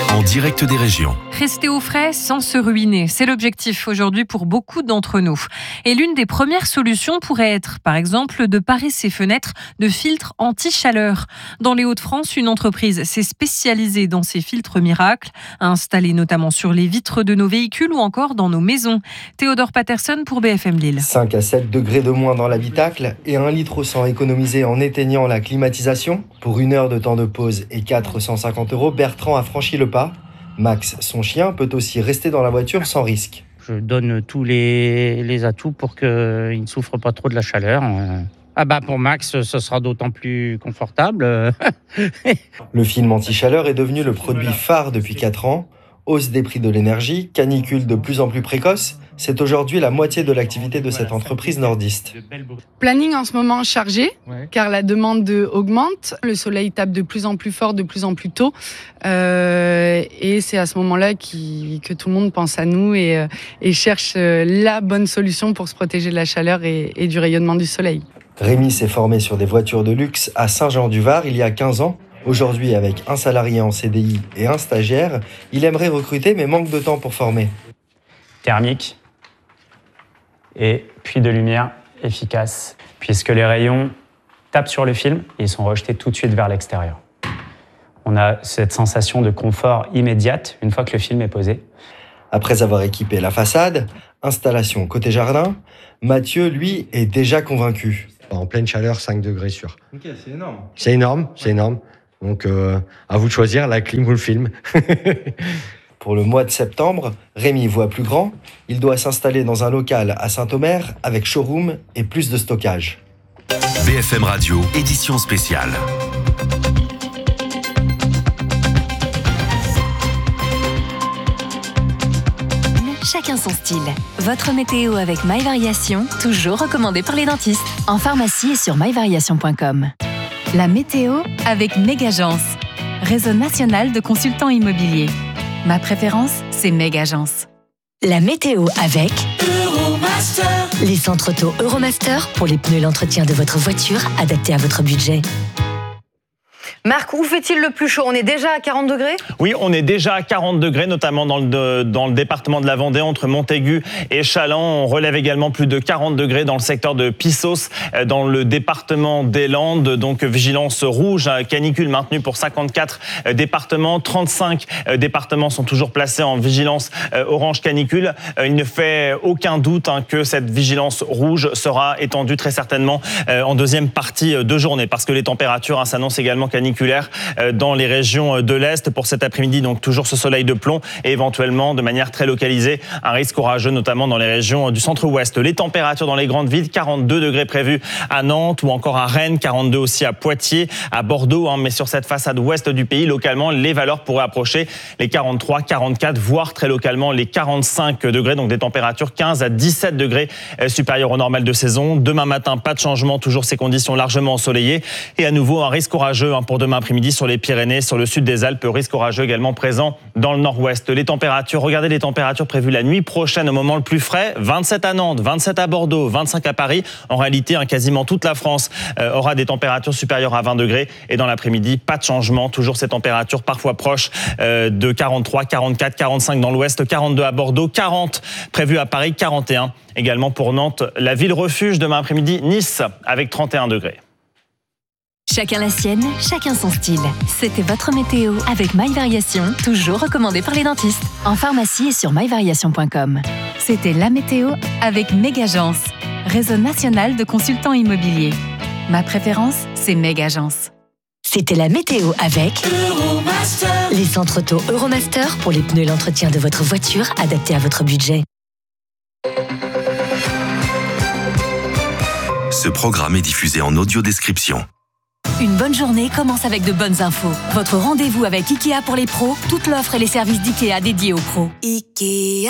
Speaker 6: en direct des régions.
Speaker 1: Rester au frais sans se ruiner, c'est l'objectif aujourd'hui pour beaucoup d'entre nous. Et l'une des premières solutions pourrait être, par exemple, de parer ses fenêtres de filtres anti-chaleur. Dans les Hauts-de-France, une entreprise s'est spécialisée dans ces filtres miracles, installés notamment sur les vitres de nos véhicules ou encore dans nos maisons. Théodore Patterson pour B F M Lille.
Speaker 21: cinq à sept degrés de moins dans l'habitacle et un litre au cent économisé en éteignant la climatisation. Pour une heure de temps de pause et quatre cent cinquante euros, Bertrand a franchi le pas. Max, son chien, peut aussi rester dans la voiture sans risque.
Speaker 22: Je donne tous les, les atouts pour qu'il ne souffre pas trop de la chaleur. Ah bah pour Max, ce sera d'autant plus confortable.
Speaker 21: Le film anti-chaleur est devenu le produit phare depuis quatre ans. Hausse des prix de l'énergie, canicule de plus en plus précoce, c'est aujourd'hui la moitié de l'activité de cette entreprise nordiste.
Speaker 24: Planning en ce moment chargé, car la demande augmente. Le soleil tape de plus en plus fort, de plus en plus tôt. Euh, et c'est à ce moment-là qui, que tout le monde pense à nous et, et cherche la bonne solution pour se protéger de la chaleur et, et du rayonnement du soleil.
Speaker 21: Rémi s'est formé sur des voitures de luxe à Saint-Jean-du-Var il y a quinze ans. Aujourd'hui, avec un salarié en C D I et un stagiaire, il aimerait recruter mais manque de temps pour former.
Speaker 25: Thermique et puis de lumière efficace, puisque les rayons tapent sur le film et ils sont rejetés tout de suite vers l'extérieur. On a cette sensation de confort immédiate une fois que le film est posé.
Speaker 21: Après avoir équipé la façade, installation côté jardin, Mathieu, lui, est déjà convaincu.
Speaker 26: En pleine chaleur, cinq degrés sûr.
Speaker 21: Ok, c'est énorme.
Speaker 26: C'est énorme, c'est énorme. Donc, euh, à vous de choisir la clim ou le film.
Speaker 21: Pour le mois de septembre, Rémi voit plus grand. Il doit s'installer dans un local à Saint-Omer avec showroom et plus de stockage.
Speaker 6: B F M Radio, édition spéciale.
Speaker 14: Chacun son style. Votre météo avec My Variation, toujours recommandé par les dentistes. En pharmacie et sur my variation point com. La météo avec Mégagence, réseau national de consultants immobiliers. Ma préférence, c'est Mégagence. La météo avec Euromaster. Les centres auto Euromaster pour les pneus et l'entretien de votre voiture adaptés à votre budget.
Speaker 5: Marc, où fait-il le plus chaud? On est déjà à quarante degrés?
Speaker 27: Oui, on est déjà à quarante degrés, notamment dans le, dans le département de la Vendée, entre Montaigu et Challans. On relève également plus de quarante degrés dans le secteur de Pissos, dans le département des Landes. Donc, vigilance rouge, canicule maintenue pour cinquante-quatre départements. trente-cinq départements sont toujours placés en vigilance orange canicule. Il ne fait aucun doute hein, que cette vigilance rouge sera étendue très certainement en deuxième partie de journée, parce que les températures hein, s'annoncent également caniculaires dans les régions de l'Est pour cet après-midi. Donc toujours ce soleil de plomb et éventuellement de manière très localisée un risque orageux notamment dans les régions du centre-ouest. Les températures dans les grandes villes, quarante-deux degrés prévus à Nantes ou encore à Rennes, quarante-deux aussi à Poitiers, à Bordeaux. Hein, mais sur cette façade ouest du pays, localement, les valeurs pourraient approcher les quarante-trois, quarante-quatre, voire très localement les quarante-cinq degrés. Donc des températures quinze à dix-sept degrés supérieures au normal de saison. Demain matin, pas de changement, toujours ces conditions largement ensoleillées et à nouveau un risque orageux hein, pour demain après-midi sur les Pyrénées, sur le sud des Alpes, risque orageux également présent dans le nord-ouest. Les températures, regardez les températures prévues la nuit prochaine au moment le plus frais, vingt-sept à Nantes, vingt-sept à Bordeaux, vingt-cinq à Paris. En réalité, hein, quasiment toute la France euh, aura des températures supérieures à vingt degrés et dans l'après-midi, pas de changement, toujours ces températures parfois proches euh, de quarante-trois, quarante-quatre, quarante-cinq dans l'ouest, quarante-deux à Bordeaux, quarante prévues à Paris, quarante et un également pour Nantes. La ville refuge demain après-midi, Nice avec trente et un degrés.
Speaker 14: Chacun la sienne, chacun son style. C'était votre météo avec My Variation, toujours recommandé par les dentistes. En pharmacie et sur my variation point com. C'était la météo avec Mégagence, réseau national de consultants immobiliers. Ma préférence, c'est Mégagence. C'était la météo avec Euromaster. Les centres auto Euromaster pour les pneus et l'entretien de votre voiture adaptés à votre budget.
Speaker 6: Ce programme est diffusé en audio-description.
Speaker 14: Une bonne journée commence avec de bonnes infos. Votre rendez-vous avec Ikea pour les pros, toute l'offre et les services d'Ikea dédiés aux pros. Ikea.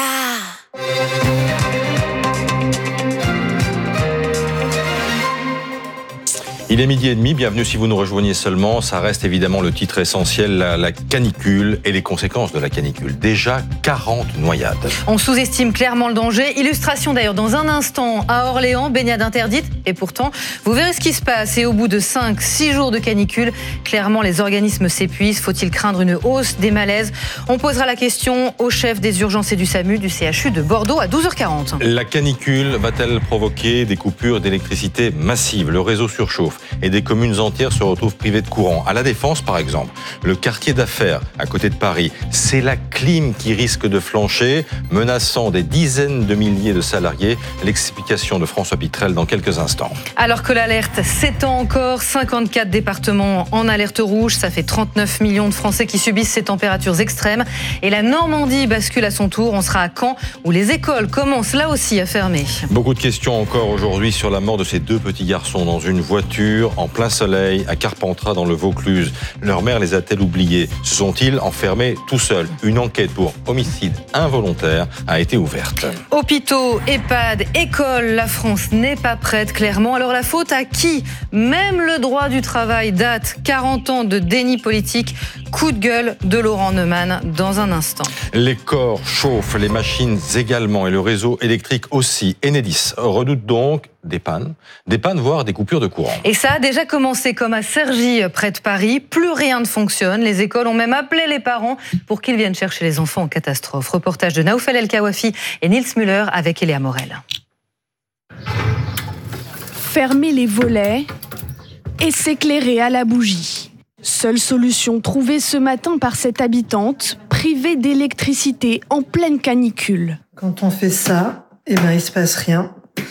Speaker 16: Il Il est midi et demi, bienvenue si vous nous rejoignez seulement. Ça reste évidemment le titre essentiel, la, la canicule et les conséquences de la canicule. Déjà quarante noyades.
Speaker 5: On sous-estime clairement le danger. Illustration d'ailleurs dans un instant à Orléans, baignade interdite. Et pourtant, vous verrez ce qui se passe. Et au bout de cinq six jours de canicule, clairement les organismes s'épuisent. Faut-il craindre une hausse des malaises? On posera la question au chef des urgences et du SAMU du C H U de Bordeaux à douze heures quarante.
Speaker 16: La canicule va-t-elle provoquer des coupures d'électricité massives? Le réseau surchauffe et des communes entières se retrouvent privées de courant. À La Défense, par exemple, le quartier d'affaires à côté de Paris, c'est la clim qui risque de flancher, menaçant des dizaines de milliers de salariés. L'explication de François Pitrel dans quelques instants.
Speaker 5: Alors que l'alerte s'étend encore, cinquante-quatre départements en alerte rouge, ça fait trente-neuf millions de Français qui subissent ces températures extrêmes. Et la Normandie bascule à son tour. On sera à Caen où les écoles commencent là aussi à fermer.
Speaker 16: Beaucoup de questions encore aujourd'hui sur la mort de ces deux petits garçons dans une voiture en plein soleil à Carpentras dans le Vaucluse. Leur mère les a-t-elle oubliés? Se sont-ils enfermés tout seuls? Une enquête pour homicide involontaire a été ouverte.
Speaker 5: Hôpitaux, EHPAD, écoles, la France n'est pas prête clairement. Alors la faute à qui? Même le droit du travail date. quarante ans de déni politique. Coup de gueule de Laurent Neumann dans un instant.
Speaker 16: Les corps chauffent, les machines également et le réseau électrique aussi. Enedis redoute donc des pannes, des pannes voire des coupures de courant.
Speaker 5: Et ça a déjà commencé comme à Cergy, près de Paris. Plus rien ne fonctionne. Les écoles ont même appelé les parents pour qu'ils viennent chercher les enfants en catastrophe. Reportage de Naoufel El Kawafi et Nils Müller avec Eléa Morel.
Speaker 3: Fermer les volets et s'éclairer à la bougie. Seule solution trouvée ce matin par cette habitante, privée d'électricité en pleine canicule.
Speaker 4: Quand on fait ça, eh ben, il ne se passe rien.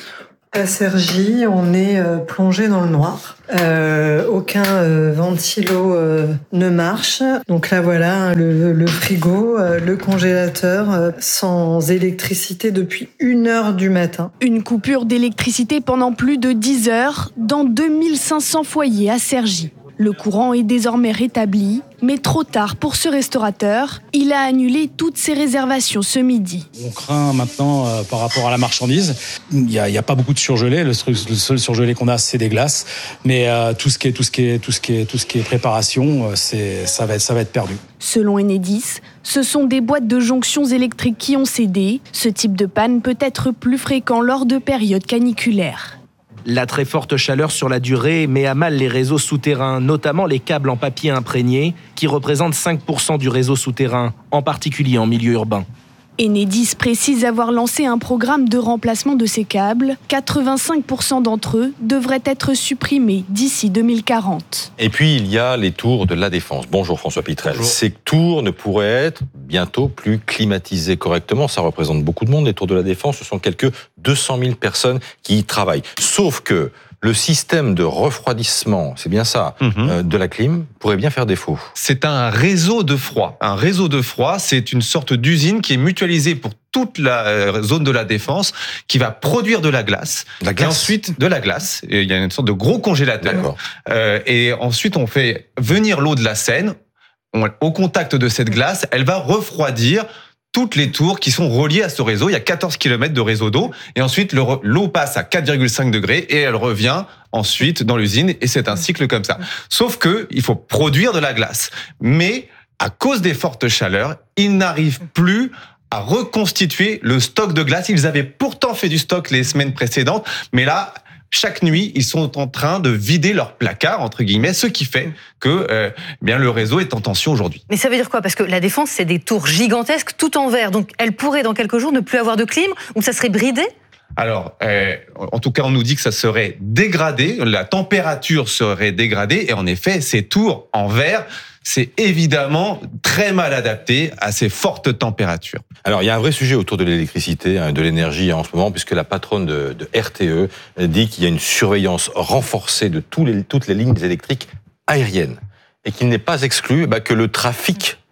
Speaker 4: À Cergy, on est euh, plongé dans le noir. Euh, aucun euh, ventilo euh, ne marche. Donc là, voilà, le, le frigo, euh, le congélateur, euh, sans électricité depuis une heure du matin.
Speaker 3: Une coupure d'électricité pendant plus de dix heures dans deux mille cinq cents foyers à Cergy. Le courant est désormais rétabli, mais trop tard pour ce restaurateur. Il a annulé toutes ses réservations ce midi.
Speaker 7: On craint maintenant euh, par rapport à la marchandise. Il n'y a, a pas beaucoup de surgelé. Le, le seul surgelé qu'on a, c'est des glaces. Mais euh, tout ce qui est tout ce qui est tout ce qui est tout ce qui est préparation, euh, c'est ça va être ça va être perdu.
Speaker 3: Selon Enedis, ce sont des boîtes de jonctions électriques qui ont cédé. Ce type de panne peut être plus fréquent lors de périodes caniculaires.
Speaker 8: La très forte chaleur sur la durée met à mal les réseaux souterrains, notamment les câbles en papier imprégné, qui représentent cinq pour cent du réseau souterrain, en particulier en milieu urbain.
Speaker 3: Enedis précise avoir lancé un programme de remplacement de ces câbles. quatre-vingt-cinq pour cent d'entre eux devraient être supprimés d'ici deux mille quarante.
Speaker 16: Et puis, il y a les tours de La Défense. Bonjour François Pitrel. Bonjour. Ces tours ne pourraient être bientôt plus climatisés correctement. Ça représente beaucoup de monde. Les tours de La Défense, ce sont quelques deux cent mille personnes qui y travaillent. Sauf que le système de refroidissement, c'est bien ça, mmh. euh, de la clim, pourrait bien faire défaut.
Speaker 9: C'est un réseau de froid. Un réseau de froid, c'est une sorte d'usine qui est mutualisée pour toute la zone de La Défense, qui va produire de la glace.
Speaker 16: La glace.
Speaker 9: Et ensuite, de la glace. Et il y a une sorte de gros congélateur. Euh, et ensuite, on fait venir l'eau de la Seine. On, au contact de cette glace, elle va refroidir toutes les tours qui sont reliées à ce réseau. Il y a quatorze kilomètres de réseau d'eau. Et ensuite, le, l'eau passe à quatre virgule cinq degrés et elle revient ensuite dans l'usine. Et c'est un cycle comme ça. Sauf que il faut produire de la glace. Mais à cause des fortes chaleurs, ils n'arrivent plus à reconstituer le stock de glace. Ils avaient pourtant fait du stock les semaines précédentes. Mais là, chaque nuit, ils sont en train de vider leur placard, entre guillemets, ce qui fait que euh, bien le réseau est en tension aujourd'hui.
Speaker 5: Mais ça veut dire quoi? Parce que La Défense, c'est des tours gigantesques, tout en verre. Donc, elles pourraient, dans quelques jours, ne plus avoir de clim, ou ça serait bridé?
Speaker 9: Alors, euh, en tout cas, on nous dit que ça serait dégradé, la température serait dégradée, et en effet, ces tours en verre, c'est évidemment très mal adapté à ces fortes températures.
Speaker 16: Alors, il y a un vrai sujet autour de l'électricité, hein, de l'énergie en ce moment, puisque la patronne de, de R T E dit qu'il y a une surveillance renforcée de tous les, toutes les lignes électriques aériennes et qu'il n'est pas exclu bah, que le trafic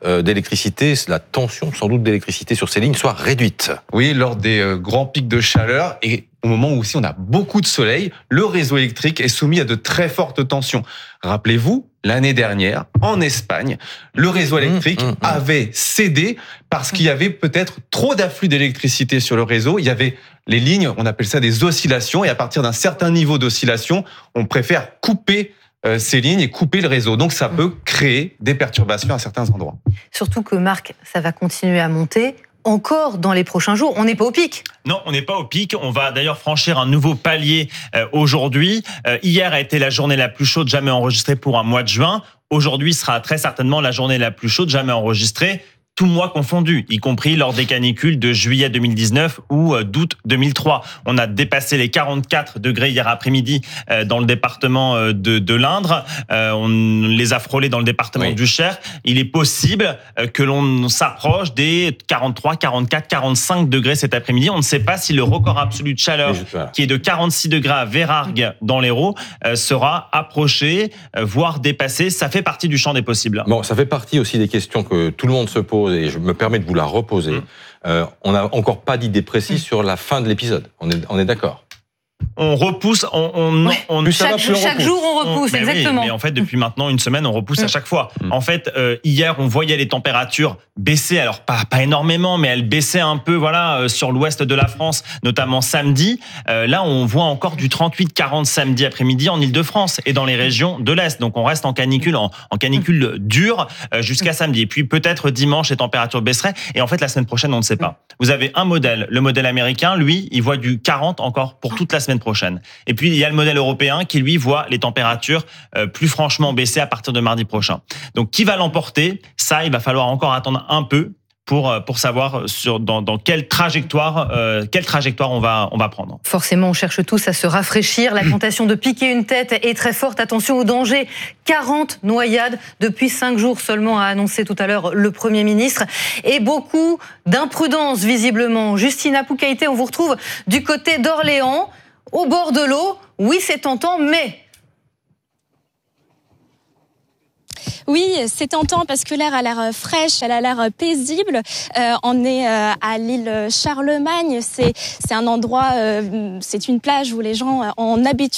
Speaker 16: euh, d'électricité, la tension sans doute d'électricité sur ces lignes soit réduite.
Speaker 9: Oui, lors des euh, grands pics de chaleur et au moment où aussi on a beaucoup de soleil, le réseau électrique est soumis à de très fortes tensions. Rappelez-vous, l'année dernière, en Espagne, le réseau électrique mmh, mmh, mmh. avait cédé parce qu'il y avait peut-être trop d'afflux d'électricité sur le réseau. Il y avait les lignes, on appelle ça des oscillations, et à partir d'un certain niveau d'oscillation, on préfère couper euh, ces lignes et couper le réseau. Donc ça peut créer des perturbations à certains endroits.
Speaker 5: Surtout que, Marc, ça va continuer à monter encore dans les prochains jours. On n'est pas au pic.
Speaker 27: Non, on n'est pas au pic. On va d'ailleurs franchir un nouveau palier euh, aujourd'hui. Euh, hier a été la journée la plus chaude jamais enregistrée pour un mois de juin. Aujourd'hui sera très certainement la journée la plus chaude jamais enregistrée, tout mois confondu, y compris lors des canicules de juillet deux mille dix-neuf ou d'août deux mille trois. On a dépassé les quarante-quatre degrés hier après-midi dans le département de, de l'Indre. On les a frôlés dans le département oui. du Cher. Il est possible que l'on s'approche des quarante-trois, quarante-quatre, quarante-cinq degrés cet après-midi. On ne sait pas si le record absolu de chaleur, qui est de quarante-six degrés à Vérargues dans l'Hérault, sera approché, voire dépassé. Ça fait partie du champ des possibles.
Speaker 16: Bon, ça fait partie aussi des questions que tout le monde se pose. Et je me permets de vous la reposer. Mmh. Euh, on n'a encore pas d'idée précise mmh. sur la fin de l'épisode. On est, on est d'accord.
Speaker 27: On repousse, on, on,
Speaker 5: ouais.
Speaker 27: on
Speaker 5: chaque, va, jour, chaque jour on repousse,
Speaker 27: on, mais
Speaker 5: exactement.
Speaker 27: Oui, mais en fait, depuis maintenant une semaine, on repousse mmh. à chaque fois. Mmh. En fait, euh, hier, on voyait les températures baisser, alors pas, pas énormément, mais elles baissaient un peu, voilà, euh, sur l'ouest de la France, notamment samedi. Euh, là, on voit encore du trente-huit quarante samedi après-midi en Ile-de-France et dans les régions de l'Est. Donc, on reste en canicule, en, en canicule dure euh, jusqu'à samedi. Et puis, peut-être dimanche, les températures baisseraient. Et en fait, la semaine prochaine, on ne sait pas. Vous avez un modèle, le modèle américain, lui, il voit du quarante encore pour toute la semaine prochaine. Et puis, il y a le modèle européen qui, lui, voit les températures euh, plus franchement baisser à partir de mardi prochain. Donc, qui va l'emporter? Ça, il va falloir encore attendre un peu pour pour savoir sur dans, dans quelle trajectoire euh, quelle trajectoire on va on va prendre.
Speaker 5: Forcément, on cherche tous à se rafraîchir. La tentation de piquer une tête est très forte. Attention au danger. quarante noyades depuis cinq jours seulement, a annoncé tout à l'heure le Premier ministre. Et beaucoup d'imprudence, visiblement. Justine Apoukaïté, on vous retrouve du côté d'Orléans, au bord de l'eau. Oui, c'est tentant, mais...
Speaker 2: Oui, c'est tentant parce que l'air a l'air fraîche, elle a l'air paisible. Euh, on est euh, à l'île Charlemagne, c'est c'est un endroit, euh, c'est une plage où les gens ont habitude